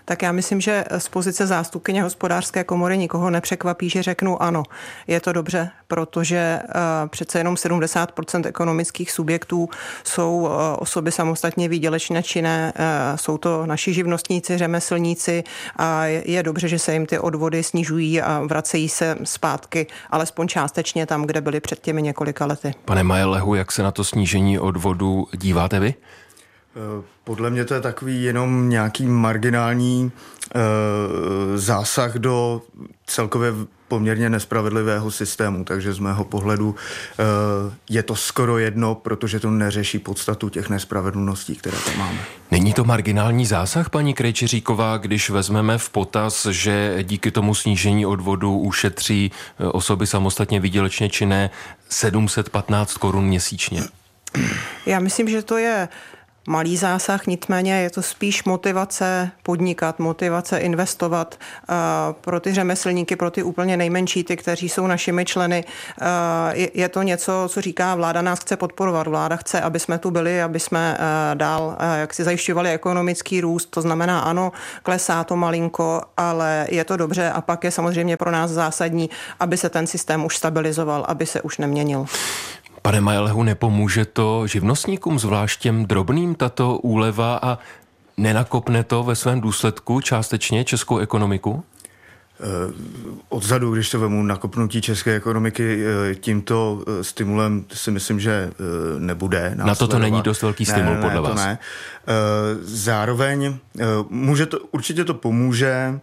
Tak já myslím, že z pozice zástupkyně Hospodářské komory nikoho nepřekvapí, že řeknu ano. Je to dobře, protože přece jenom sedmdesát procent ekonomických subjektů jsou osoby samostatně výdělečně činné, jsou to naši živnostníci, řemeslníci a je dobře, že se jim ty odvody snižují a vracejí se zpátky, alespoň částečně tam, kde byly před těmi několika lety.
Pane Majelehu, jak se na to snížení odvodu díváte vy?
Podle mě to je takový jenom nějaký marginální e, zásah do celkově poměrně nespravedlivého systému, takže z mého pohledu e, je to skoro jedno, protože to neřeší podstatu těch nespravedlností, které tam máme.
Není to marginální zásah, paní Krejčiříková, když vezmeme v potaz, že díky tomu snížení odvodu ušetří osoby samostatně výdělečně činné sedm set patnáct korun měsíčně?
Já myslím, že to je malý zásah, nicméně je to spíš motivace podnikat, motivace investovat uh, pro ty řemeslníky, pro ty úplně nejmenší, ty, kteří jsou našimi členy. Uh, je, je to něco, co říká vláda nás chce podporovat. Vláda chce, aby jsme tu byli, aby jsme uh, dál uh, jak si zajišťovali ekonomický růst. To znamená, ano, klesá to malinko, ale je to dobře a pak je samozřejmě pro nás zásadní, aby se ten systém už stabilizoval, aby se už neměnil.
Pane Majelehu, nepomůže to živnostníkům, zvlášť těm drobným, tato úleva a nenakopne to ve svém důsledku částečně českou ekonomiku?
Odzadu, když to vemu, nakopnutí české ekonomiky tímto stimulem si myslím, že nebude.
Na to to není dost velký stimul, ne, ne, podle vás?
Ne. Zároveň může to, určitě to pomůže.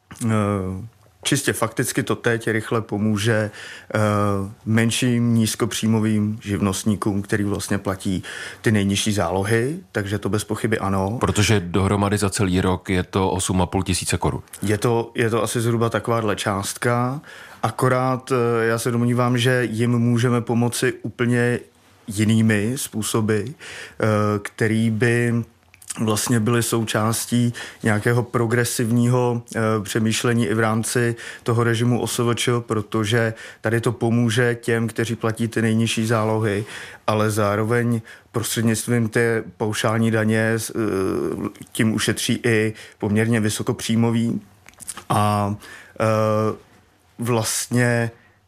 Čistě fakticky to teď rychle pomůže uh, menším nízkopříjmovým živnostníkům, který vlastně platí ty nejnižší zálohy, takže to bez pochyby ano.
Protože dohromady za celý rok je to osm a půl tisíce korun.
Je to, je to asi zhruba takováhle částka, akorát uh, já se domnívám, že jim můžeme pomoci úplně jinými způsoby, uh, který by vlastně byly součástí nějakého progresivního e, přemýšlení i v rámci toho režimu O S V Č, protože tady to pomůže těm, kteří platí ty nejnižší zálohy, ale zároveň prostřednictvím té paušální daně e, tím ušetří i poměrně vysokopříjmový a e, vlastně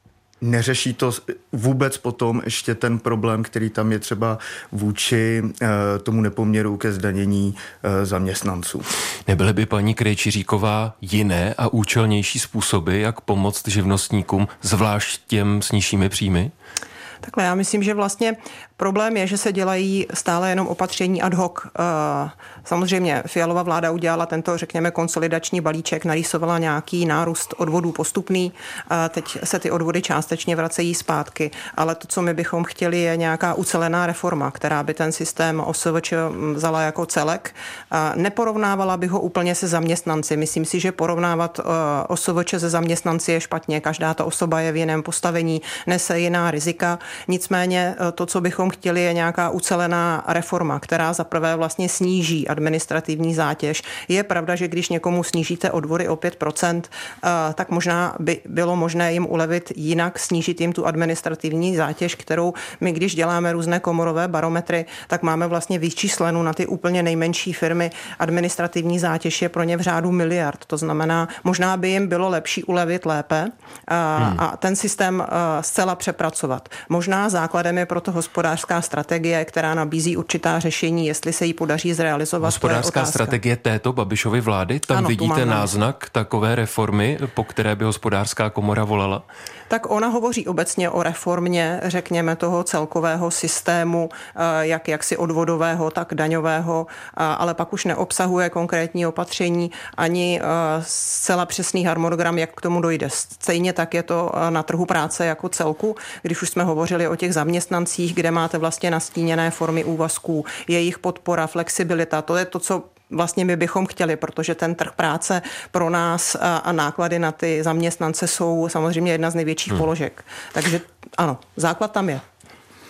neřeší to vůbec potom ještě ten problém, který tam je třeba vůči e, tomu nepoměru ke zdanění e, zaměstnanců.
Nebyly by, paní Krejčiříková, jiné a účelnější způsoby, jak pomoct živnostníkům, zvlášť těm s nižšími příjmy?
Takhle, já myslím, že vlastně problém je, že se dělají stále jenom opatření ad hoc. Samozřejmě Fialova vláda udělala tento, řekněme, konsolidační balíček, narýsovala nějaký nárůst odvodů postupný. Teď se ty odvody částečně vracejí zpátky, ale to, co my bychom chtěli, je nějaká ucelená reforma, která by ten systém O S V Č vzala jako celek. Neporovnávala bych ho úplně se zaměstnanci. Myslím si, že porovnávat O S V Č se zaměstnanci je špatně. Každá ta osoba je v jiném postavení, nese jiná rizika. Nicméně to, co bychom chtěli, je nějaká ucelená reforma, která zaprvé vlastně sníží administrativní zátěž. Je pravda, že když někomu snížíte odvody o pět procent, tak možná by bylo možné jim ulevit jinak, snížit jim tu administrativní zátěž, kterou my, když děláme různé komorové barometry, tak máme vlastně vyčíslenu na ty úplně nejmenší firmy. Administrativní zátěž je pro ně v řádu miliard. To znamená, možná by jim bylo lepší ulevit lépe a, hmm. a ten systém zcela přepracovat. Možná základem je proto hospodářská strategie, která nabízí určitá řešení, jestli se jí podaří zrealizovat.
Hospodářská strategie této Babišovy vlády, tam ano, vidíte náznak takové reformy, po které by Hospodářská komora volala?
Tak ona hovoří obecně o reformě, řekněme, toho celkového systému, jak jaksi odvodového, tak daňového, ale pak už neobsahuje konkrétní opatření ani zcela přesný harmonogram, jak k tomu dojde. Stejně tak je to na trhu práce jako celku, když už jsme hovořili o těch zaměstnancích, kde máte vlastně nastíněné formy úvazků, jejich podpora, flexibilita, to je to, co vlastně my bychom chtěli, protože ten trh práce pro nás a, a náklady na ty zaměstnance jsou samozřejmě jedna z největších hmm. položek. Takže ano, základ tam je.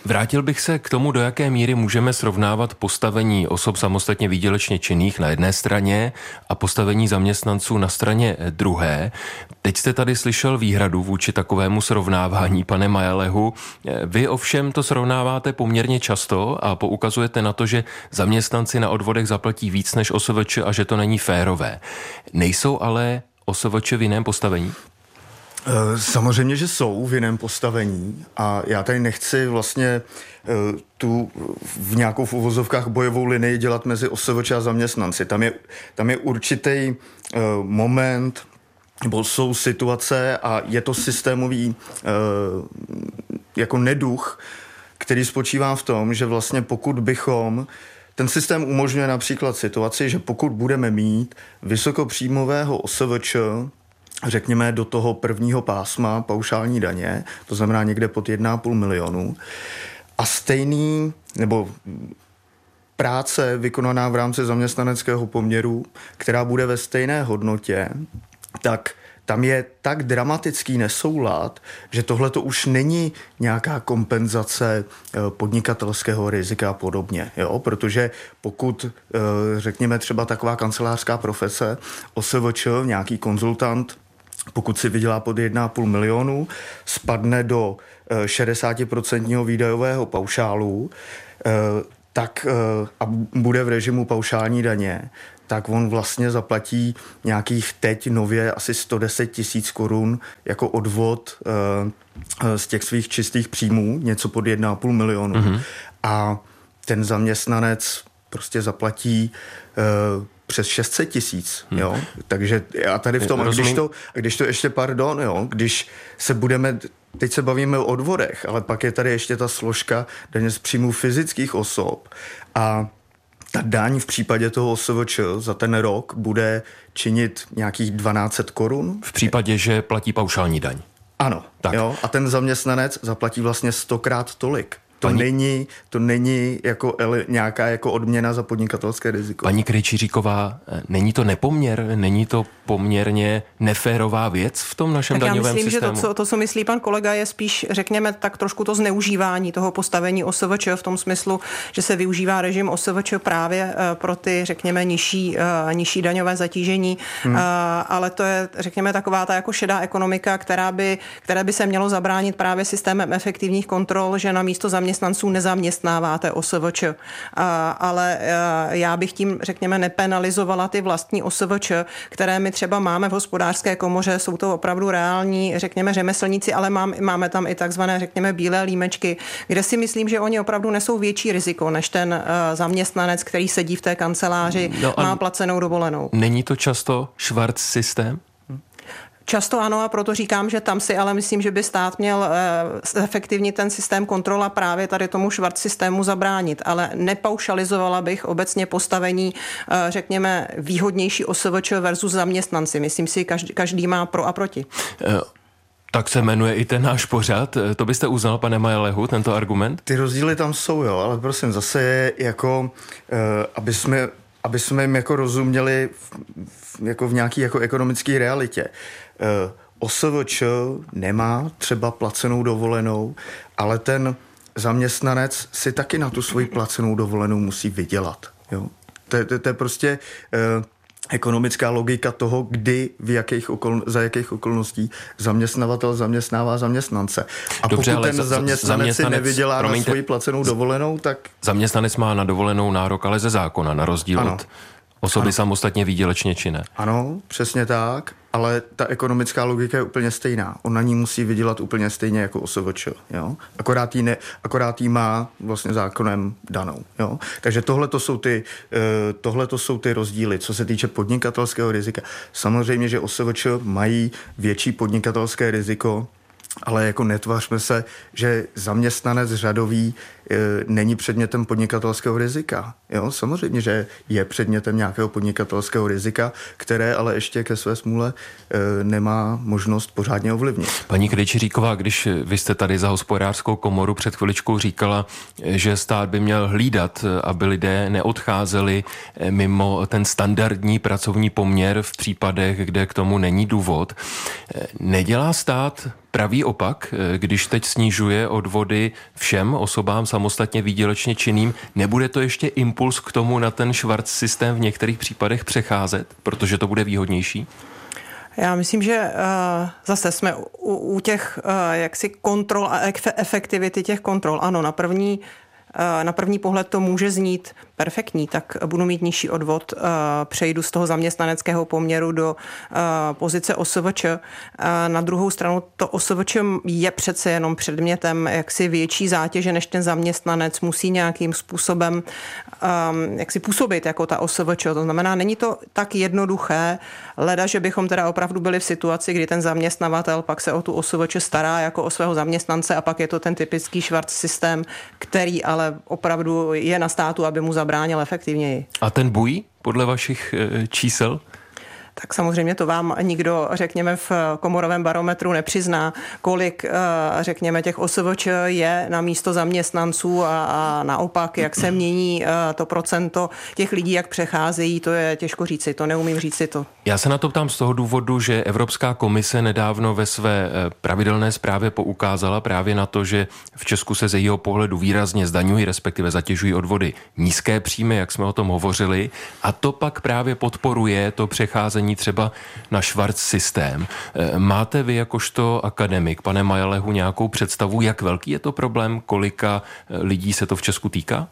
Vrátil bych se k tomu, do jaké míry můžeme srovnávat postavení osob samostatně výdělečně činných na jedné straně a postavení zaměstnanců na straně druhé. Teď jste tady slyšel výhradu vůči takovému srovnávání, pane Majalehu. Vy ovšem to srovnáváte poměrně často a poukazujete na to, že zaměstnanci na odvodech zaplatí víc než O S V Č a že to není férové. Nejsou ale O S V Č v jiném postavení?
Samozřejmě, že jsou v jiném postavení a já tady nechci vlastně tu v nějakou v uvozovkách bojovou linii dělat mezi O S V Č a zaměstnanci. Tam je, tam je určitý moment, nebo jsou situace a je to systémový jako neduch, který spočívá v tom, že vlastně pokud bychom ten systém umožňuje například situaci, že pokud budeme mít vysokopříjmového O S V Č, řekněme do toho prvního pásma paušální daně, to znamená někde pod jedna a půl milionu, a stejný, nebo práce vykonaná v rámci zaměstnaneckého poměru, která bude ve stejné hodnotě, tak tam je tak dramatický nesoulad, že tohle to už není nějaká kompenzace podnikatelského rizika a podobně. Jo? Protože pokud, řekněme třeba taková kancelářská profese, O S V Č, nějaký konzultant, pokud si vydělá pod jedna a půl milionu, spadne do šedesát procent výdajového paušálu, tak a bude v režimu paušální daně, tak on vlastně zaplatí nějakých teď nově asi sto deset tisíc korun jako odvod z těch svých čistých příjmů, něco pod jedna a půl milionu. Mm-hmm. A ten zaměstnanec prostě zaplatí uh, přes šest set tisíc, hmm. jo. Takže já tady v tom, a když to, a když to ještě, pardon, jo, když se budeme, teď se bavíme o odvodech, ale pak je tady ještě ta složka daně z příjmů fyzických osob a ta daň v případě toho O S V Č za ten rok bude činit nějakých dvanáct set korun.
V případě, že platí paušální daň.
Ano, tak. Jo, a ten zaměstnanec zaplatí vlastně stokrát tolik. To Paní... není, to není jako ele, nějaká jako odměna za podnikatelské riziko.
Paní Krejčíříková, není to nepoměr, není to poměrně neférová věc v tom našem
tak
daňovém systému?
Já myslím, systému? že to co, to, co myslí pan kolega, je spíš, řekněme, tak trošku to zneužívání toho postavení O S V Č v tom smyslu, že se využívá režim O S V Č právě pro ty, řekněme, nižší, nižší daňové zatížení, hmm. ale to je, řekněme, taková ta jako šedá ekonomika, která by, které by se mělo zabránit právě systémem efektivních kontrol, že na místo zaměstnanců nezaměstnáváte O S V Č. Ale já bych tím, řekněme, nepenalizovala ty vlastní O S V Č, které my třeba máme v hospodářské komoře, jsou to opravdu reální, řekněme, řemeslníci, ale mám, máme tam i takzvané, řekněme, bílé límečky, kde si myslím, že oni opravdu nesou větší riziko než ten uh, zaměstnanec, který sedí v té kanceláři, no má placenou dovolenou.
Není to často švarc systém?
Často ano, a proto říkám, že tam si ale myslím, že by stát měl efektivně ten systém kontrola právě tady tomu švart systému zabránit, ale nepaušalizovala bych obecně postavení, řekněme, výhodnější O S V Č versus zaměstnanci. Myslím si, každý, každý má pro a proti.
Tak se jmenuje i ten náš pořad. To byste uznal, pane Majalehu, tento argument?
Ty rozdíly tam jsou, jo, ale prosím, zase je jako, aby jsme aby jsme jim jako rozuměli v, v, jako v nějaký jako ekonomické realitě. O S V Č nemá třeba placenou dovolenou, ale ten zaměstnanec si taky na tu svoji placenou dovolenou musí vydělat. Jo? To, to, to je prostě eh, ekonomická logika toho, kdy, v jakých okol, za jakých okolností zaměstnavatel zaměstnává zaměstnance. A Dobře, pokud ten zaměstnanec, zaměstnanec si nevydělá promiňte, na svoji placenou dovolenou, tak...
Zaměstnanec má na dovolenou nárok, ale ze zákona, na rozdíl ano. od osoby ano. samostatně výdělečně činné.
Ano, přesně tak, ale ta ekonomická logika je úplně stejná. On na ní musí vydělat úplně stejně jako O S V Č. Jo? Akorát, jí ne, akorát jí má vlastně zákonem danou. Jo? Takže tohle to jsou ty, tohle to jsou ty rozdíly, co se týče podnikatelského rizika. Samozřejmě, že O S V Č mají větší podnikatelské riziko, ale jako netvařme se, že zaměstnanec řadový e, není předmětem podnikatelského rizika. Jo? Samozřejmě, že je předmětem nějakého podnikatelského rizika, které ale ještě ke své smůle e, nemá možnost pořádně ovlivnit.
Paní Krejčíříková, když vy jste tady za hospodářskou komoru před chviličkou říkala, že stát by měl hlídat, aby lidé neodcházeli mimo ten standardní pracovní poměr v případech, kde k tomu není důvod. Nedělá stát pravý opak, když teď snižuje odvody všem osobám samostatně výdělečně činným, nebude to ještě impuls k tomu na ten švarc systém v některých případech přecházet, protože to bude výhodnější?
Já myslím, že uh, zase jsme u, u těch uh, jaksi kontrol a efektivity těch kontrol. Ano, na první, uh, na první pohled to může znít perfektní, tak budu mít nižší odvod, uh, přejdu z toho zaměstnaneckého poměru do uh, pozice O S V Č. Uh, na druhou stranu to O S V Č je přece jenom předmětem jaksi větší zátěže než ten zaměstnanec, musí nějakým způsobem um, jaksi působit jako ta O S V Č. To znamená, není to tak jednoduché, leda, že bychom teda opravdu byli v situaci, kdy ten zaměstnavatel pak se o tu O S V Č stará jako o svého zaměstnance a pak je to ten typický švarc systém, který ale opravdu je na státu, aby mu zabránil efektivněji.
A ten bují podle vašich e, čísel?
Tak samozřejmě to vám nikdo, řekněme, v komorovém barometru nepřizná, kolik, řekněme, těch O S V Č je na místo zaměstnanců a, a naopak, jak se mění to procento těch lidí, jak přecházejí, to je těžko říci, to neumím říci to.
Já se na to ptám z toho důvodu, že Evropská komise nedávno ve své pravidelné zprávě poukázala právě na to, že v Česku se z jejího pohledu výrazně zdaňují, respektive zatěžují odvody nízké příjmy, jak jsme o tom hovořili, a to pak právě podporuje to přecházení třeba na švarc systém. Máte vy jakožto akademik, pane Majalehu, nějakou představu, jak velký je to problém, kolika lidí se to v Česku týká?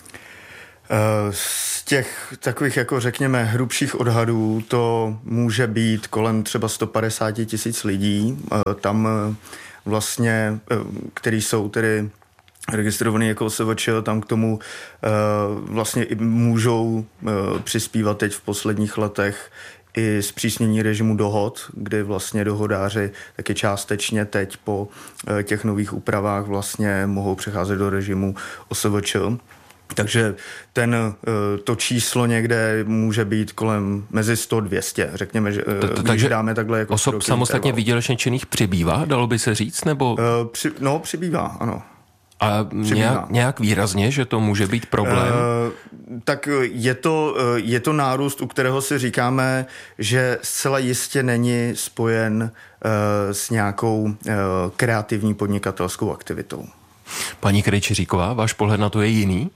Z těch takových, jako řekněme, hrubších odhadů to může být kolem třeba sto padesát tisíc lidí. Tam vlastně, který jsou tedy registrovaný jako O S V Č, tam k tomu vlastně i můžou přispívat teď v posledních letech i zpřísnění režimu dohod, kdy vlastně dohodáři taky částečně teď po těch nových úpravách vlastně mohou přecházet do režimu O S V Č. Takže ten, to číslo někde může být kolem mezi sto a dvě stě, řekněme, že
takže
dáme takhle jako
osob samostatně výdělečně činných přibývá, dalo by se říct, nebo?
Při, no, přibývá, ano.
A nějak, nějak výrazně, že to může být problém?
Uh, tak je to, je to nárůst, u kterého si říkáme, že zcela jistě není spojen uh, s nějakou uh, kreativní podnikatelskou aktivitou.
Paní Krejčiříková, váš pohled na to je jiný?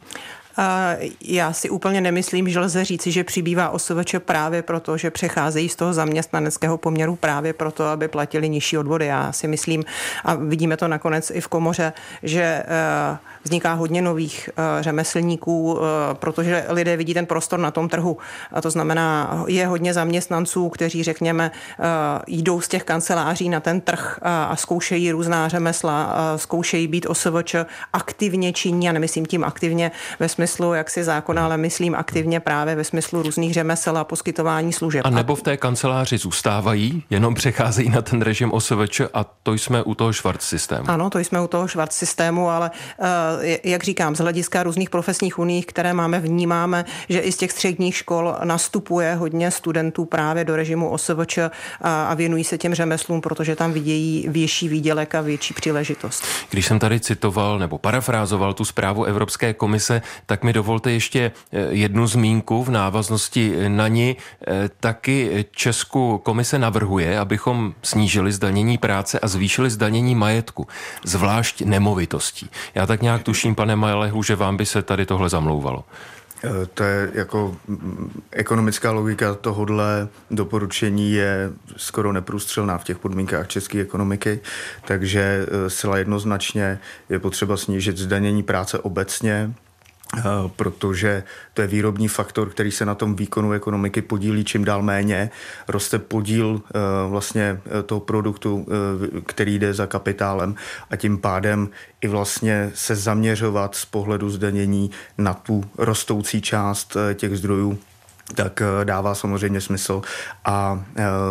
Já si úplně nemyslím, že lze říci, že přibývá O S V Č právě proto, že přecházejí z toho zaměstnaneckého poměru právě proto, aby platili nižší odvody. Já si myslím, a vidíme to nakonec i v komoře, že vzniká hodně nových řemeslníků, protože lidé vidí ten prostor na tom trhu. A to znamená, je hodně zaměstnanců, kteří, řekněme, jdou z těch kanceláří na ten trh a zkoušejí různá řemesla, zkoušejí být O S V Č aktivně činní, a nemyslím tím aktivně ve smyslu jaksi zákona, ale myslím aktivně právě ve smyslu různých řemesel a poskytování služeb.
A nebo v té kanceláři zůstávají, jenom přecházejí na ten režim O S V Č, a to jsme u toho švarc systému.
Ano, to jsme u toho švarc systému, ale jak říkám, z hlediska různých profesních uní, které máme, vnímáme, že i z těch středních škol nastupuje hodně studentů právě do režimu O S V Č a věnují se těm řemeslům, protože tam vidějí větší výdělek a větší příležitost.
Když jsem tady citoval nebo parafrázoval tu zprávu Evropské komise, tak mi dovolte ještě jednu zmínku v návaznosti na ní. Taky Česku komise navrhuje, abychom snížili zdanění práce a zvýšili zdanění majetku, zvlášť nemovitostí. Já tak nějak tuším, pane Majalehu, že vám by se tady tohle zamlouvalo.
To je jako ekonomická logika tohodle doporučení je skoro neprůstřelná v těch podmínkách české ekonomiky, takže zcela jednoznačně je potřeba snížit zdanění práce obecně, protože to je výrobní faktor, který se na tom výkonu ekonomiky podílí čím dál méně. Roste podíl vlastně toho produktu, který jde za kapitálem, a tím pádem i vlastně se zaměřovat z pohledu zdanění na tu rostoucí část těch zdrojů, tak dává samozřejmě smysl. A,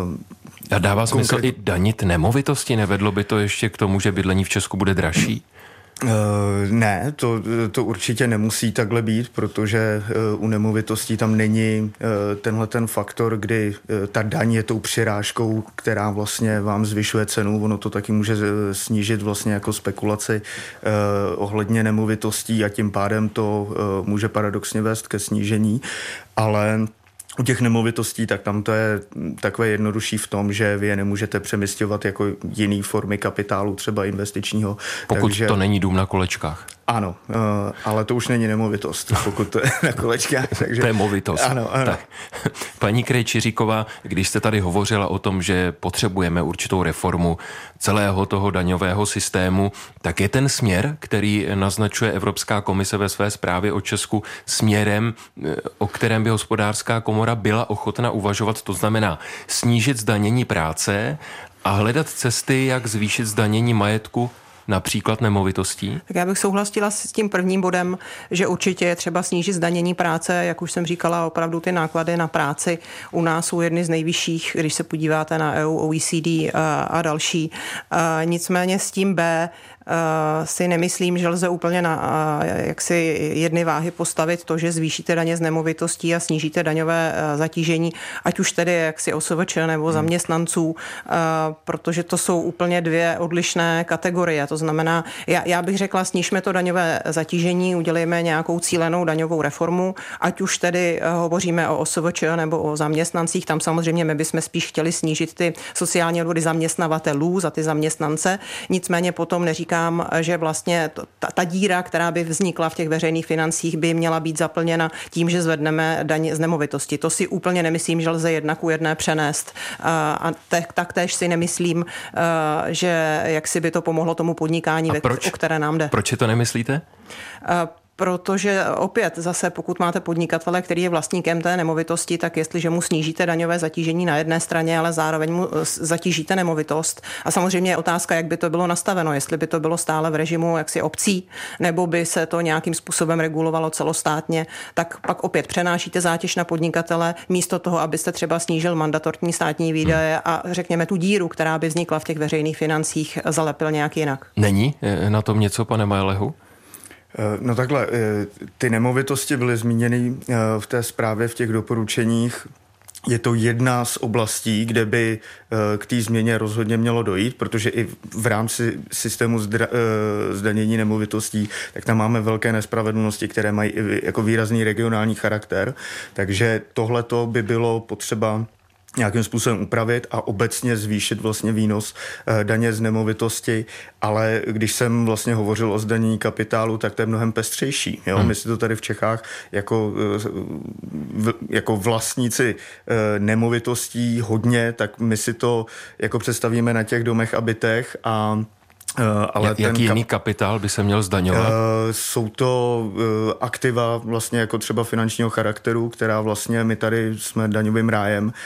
a dává konkrét... smysl i danit nemovitosti? Nevedlo by to ještě k tomu, že bydlení v Česku bude dražší?
Uh, ne, to, to určitě nemusí takhle být, protože uh, u nemovitostí tam není uh, tenhle ten faktor, kdy uh, ta daň je tou přirážkou, která vlastně vám zvyšuje cenu. Ono to taky může snížit vlastně jako spekulaci uh, ohledně nemovitostí, a tím pádem to uh, může paradoxně vést ke snížení, ale U těch nemovitostí, tak tam to je takové jednodušší v tom, že vy je nemůžete přemisťovat jako jiný formy kapitálu, třeba investičního.
Pokud
takže...
to není dům na kolečkách.
Ano, ale to už není nemovitost, pokud to je na kolečkách. Takže...
To je movitost.
Ano, ano.
Tak. Paní Krejčiříková, když jste tady hovořila o tom, že potřebujeme určitou reformu celého toho daňového systému, tak je ten směr, který naznačuje Evropská komise ve své zprávě o Česku, směrem, o kterém by Hospodářská komora byla ochotna uvažovat, to znamená snížit zdanění práce a hledat cesty, jak zvýšit zdanění majetku, například nemovitostí?
Tak já bych souhlasila s tím prvním bodem, že určitě je třeba snížit zdanění práce, jak už jsem říkala, opravdu ty náklady na práci u nás jsou jedny z nejvyšších, když se podíváte na E U, O E C D a, a další. A nicméně s tím B si nemyslím, že lze úplně na jaksi jedny váhy postavit to, že zvýšíte daně z nemovitostí a snížíte daňové zatížení, ať už tedy jaksi O S V Č nebo zaměstnanců, protože to jsou úplně dvě odlišné kategorie. To znamená, já, já bych řekla, snížme to daňové zatížení, udělejme nějakou cílenou daňovou reformu, ať už tedy hovoříme o O S V Č nebo o zaměstnancích, tam samozřejmě my bychom spíš chtěli snížit ty sociální odvody zaměstnavatelů za ty zaměstnance, nicméně potom neříká že vlastně ta, ta díra, která by vznikla v těch veřejných financích, by měla být zaplněna tím, že zvedneme daň z nemovitosti. To si úplně nemyslím, že lze jedna ku jedné přenést. A taktéž si nemyslím, že jak si by to pomohlo tomu podnikání, o které nám jde.
Proč to nemyslíte?
Protože opět zase, pokud máte podnikatele, který je vlastníkem té nemovitosti, tak jestliže mu snížíte daňové zatížení na jedné straně, ale zároveň mu zatížíte nemovitost. A samozřejmě je otázka, jak by to bylo nastaveno, jestli by to bylo stále v režimu jaksi obcí, nebo by se to nějakým způsobem regulovalo celostátně, tak pak opět přenášíte zátěž na podnikatele, místo toho, abyste třeba snížil mandatorní státní výdaje a řekněme tu díru, která by vznikla v těch veřejných financích, zalepil nějak jinak.
Není na tom něco, pane Majlehu?
No takhle, ty nemovitosti byly zmíněny v té zprávě v těch doporučeních. Je to jedna z oblastí, kde by k té změně rozhodně mělo dojít, protože i v rámci systému zdra, zdanění nemovitostí, tak tam máme velké nespravedlnosti, které mají jako výrazný regionální charakter. Takže tohleto by bylo potřeba nějakým způsobem upravit a obecně zvýšit vlastně výnos daně z nemovitosti, ale když jsem vlastně hovořil o zdanění kapitálu, tak to je mnohem pestřejší. Jo? Hmm. My si to tady v Čechách jako, jako vlastníci nemovitostí hodně, tak my si to jako představíme na těch domech a bytech a
ale Jak, jaký kap... jiný kapitál by se měl zdaňovat? Uh,
jsou to uh, aktiva vlastně jako třeba finančního charakteru, která vlastně my tady jsme daňovým rájem uh,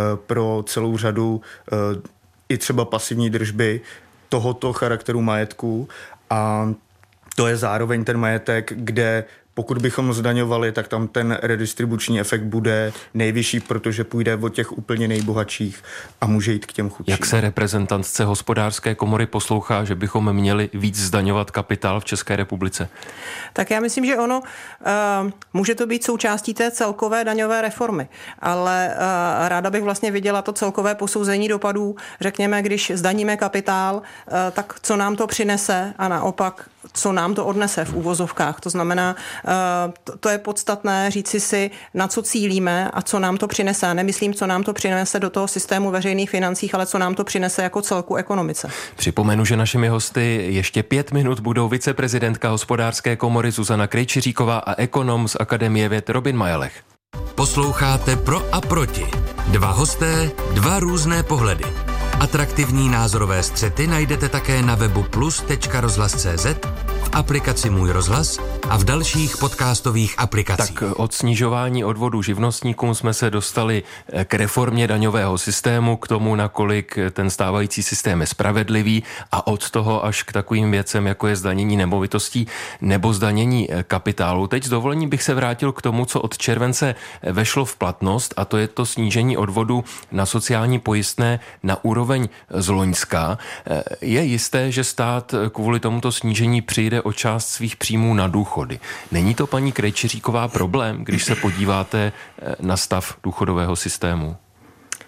pro celou řadu uh, i třeba pasivní držby tohoto charakteru majetku a to je zároveň ten majetek, kde pokud bychom zdaňovali, tak tam ten redistribuční efekt bude nejvyšší, protože půjde od těch úplně nejbohatších a může jít k těm chudším.
Jak se reprezentantce Hospodářské komory poslouchá, že bychom měli víc zdaňovat kapitál v České republice?
Tak já myslím, že ono uh, může to být součástí té celkové daňové reformy, ale uh, ráda bych vlastně viděla to celkové posouzení dopadů. Řekněme, když zdaníme kapitál, uh, tak co nám to přinese a naopak, co nám to odnese v úvozovkách. To znamená, uh, to je podstatné říci si, na co cílíme a co nám to přinese. Nemyslím, co nám to přinese do toho systému veřejných financích, ale co nám to přinese jako celku ekonomice.
Připomenu, že našimi hosty ještě pět minut budou viceprezidentka Hospodářské komory Zuzana Krejčiříková a ekonom z Akademie věd Robin Majelech.
Posloucháte Pro a proti. Dva hosté, dva různé pohledy. Atraktivní názorové střety najdete také na webu plus tečka rozhlas tečka cé zet, v aplikaci Můj rozhlas a v dalších podcastových aplikacích.
Tak od snižování odvodů živnostníkům jsme se dostali k reformě daňového systému, k tomu, nakolik ten stávající systém je spravedlivý a od toho až k takovým věcem, jako je zdanění nemovitostí nebo zdanění kapitálu. Teď s dovolením bych se vrátil k tomu, co od července vešlo v platnost, a to je to snížení odvodu na sociální pojistné na úroveň z loňska. Je jisté, že stát kvůli tomuto snížení přijde o část svých příjmů na důchody. Není to, paní Krejčiříková, problém, když se podíváte na stav důchodového systému?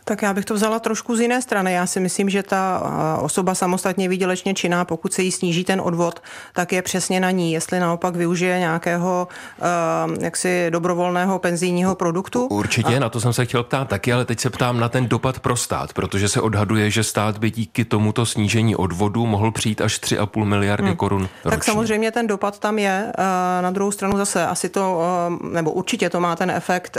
Tak já bych to vzala trošku z jiné strany. Já si myslím, že ta osoba samostatně výdělečně činná, pokud se jí sníží ten odvod, tak je přesně na ní. Jestli naopak využije nějakého jaksi dobrovolného penzijního produktu.
Určitě, a... na to jsem se chtěl ptát taky, ale teď se ptám na ten dopad pro stát, protože se odhaduje, že stát by díky tomuto snížení odvodu mohl přijít až tři a půl miliardy hmm. korun ročně.
Tak samozřejmě ten dopad tam je. Na druhou stranu zase asi to, nebo určitě to má ten efekt,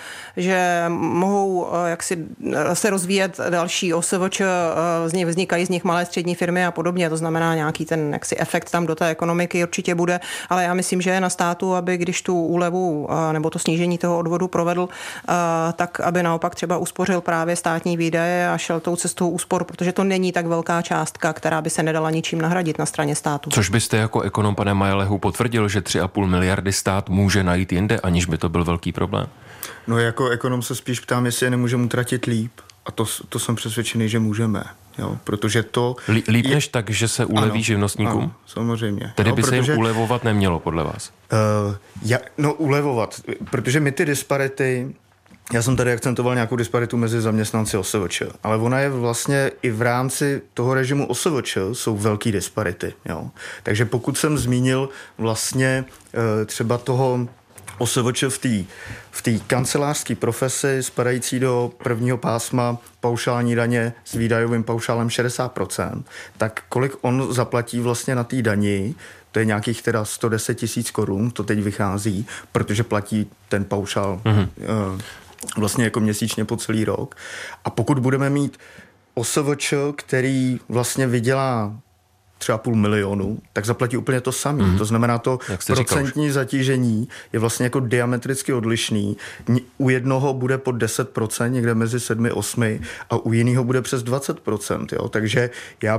že mohou jaksi se rozvíjet další O S V Č, z nich vznikají z nich malé střední firmy a podobně, to znamená nějaký ten jaksi efekt tam do té ekonomiky určitě bude, ale já myslím, že je na státu, aby když tu úlevu nebo to snížení toho odvodu provedl, tak aby naopak třeba uspořil právě státní výdaje a šel tou cestou úspor, protože to není tak velká částka, která by se nedala ničím nahradit na straně státu.
Což byste jako ekonom, pane Majelehu, potvrdil, že tři a půl miliardy stát může najít jinde, aniž by to byl velký problém?
No jako ekonom se spíš ptám, jestli je nemůžeme utratit líp. A to, to jsem přesvědčený, že můžeme. Jo, protože to...
Líp než tak, že se uleví ano, živnostníkům?
Ano, samozřejmě.
Tedy
no,
by
protože,
se jim ulevovat nemělo, podle vás?
Uh, ja, no ulevovat, protože my ty disparity... Já jsem tady akcentoval nějakou disparitu mezi zaměstnanci O S V Č, ale ona je vlastně i v rámci toho režimu O S V Č jsou velký disparity. Jo. Takže pokud jsem zmínil vlastně uh, třeba toho O S V Č v té v té kancelářské profesi spadající do prvního pásma paušální daně s výdajovým paušálem šedesát procent, tak kolik on zaplatí vlastně na té dani, to je nějakých teda sto deset tisíc korun, to teď vychází, protože platí ten paušál mm-hmm. uh, vlastně jako měsíčně po celý rok. A pokud budeme mít O S V Č, který vlastně vydělá třeba půl milionu, tak zaplatí úplně to samé. Mm. To znamená, to procentní zatížení je vlastně jako diametricky odlišný. U jednoho bude pod deset procent, někde mezi sedmi a osmi a u jiného bude přes dvacet procent. Jo? Takže já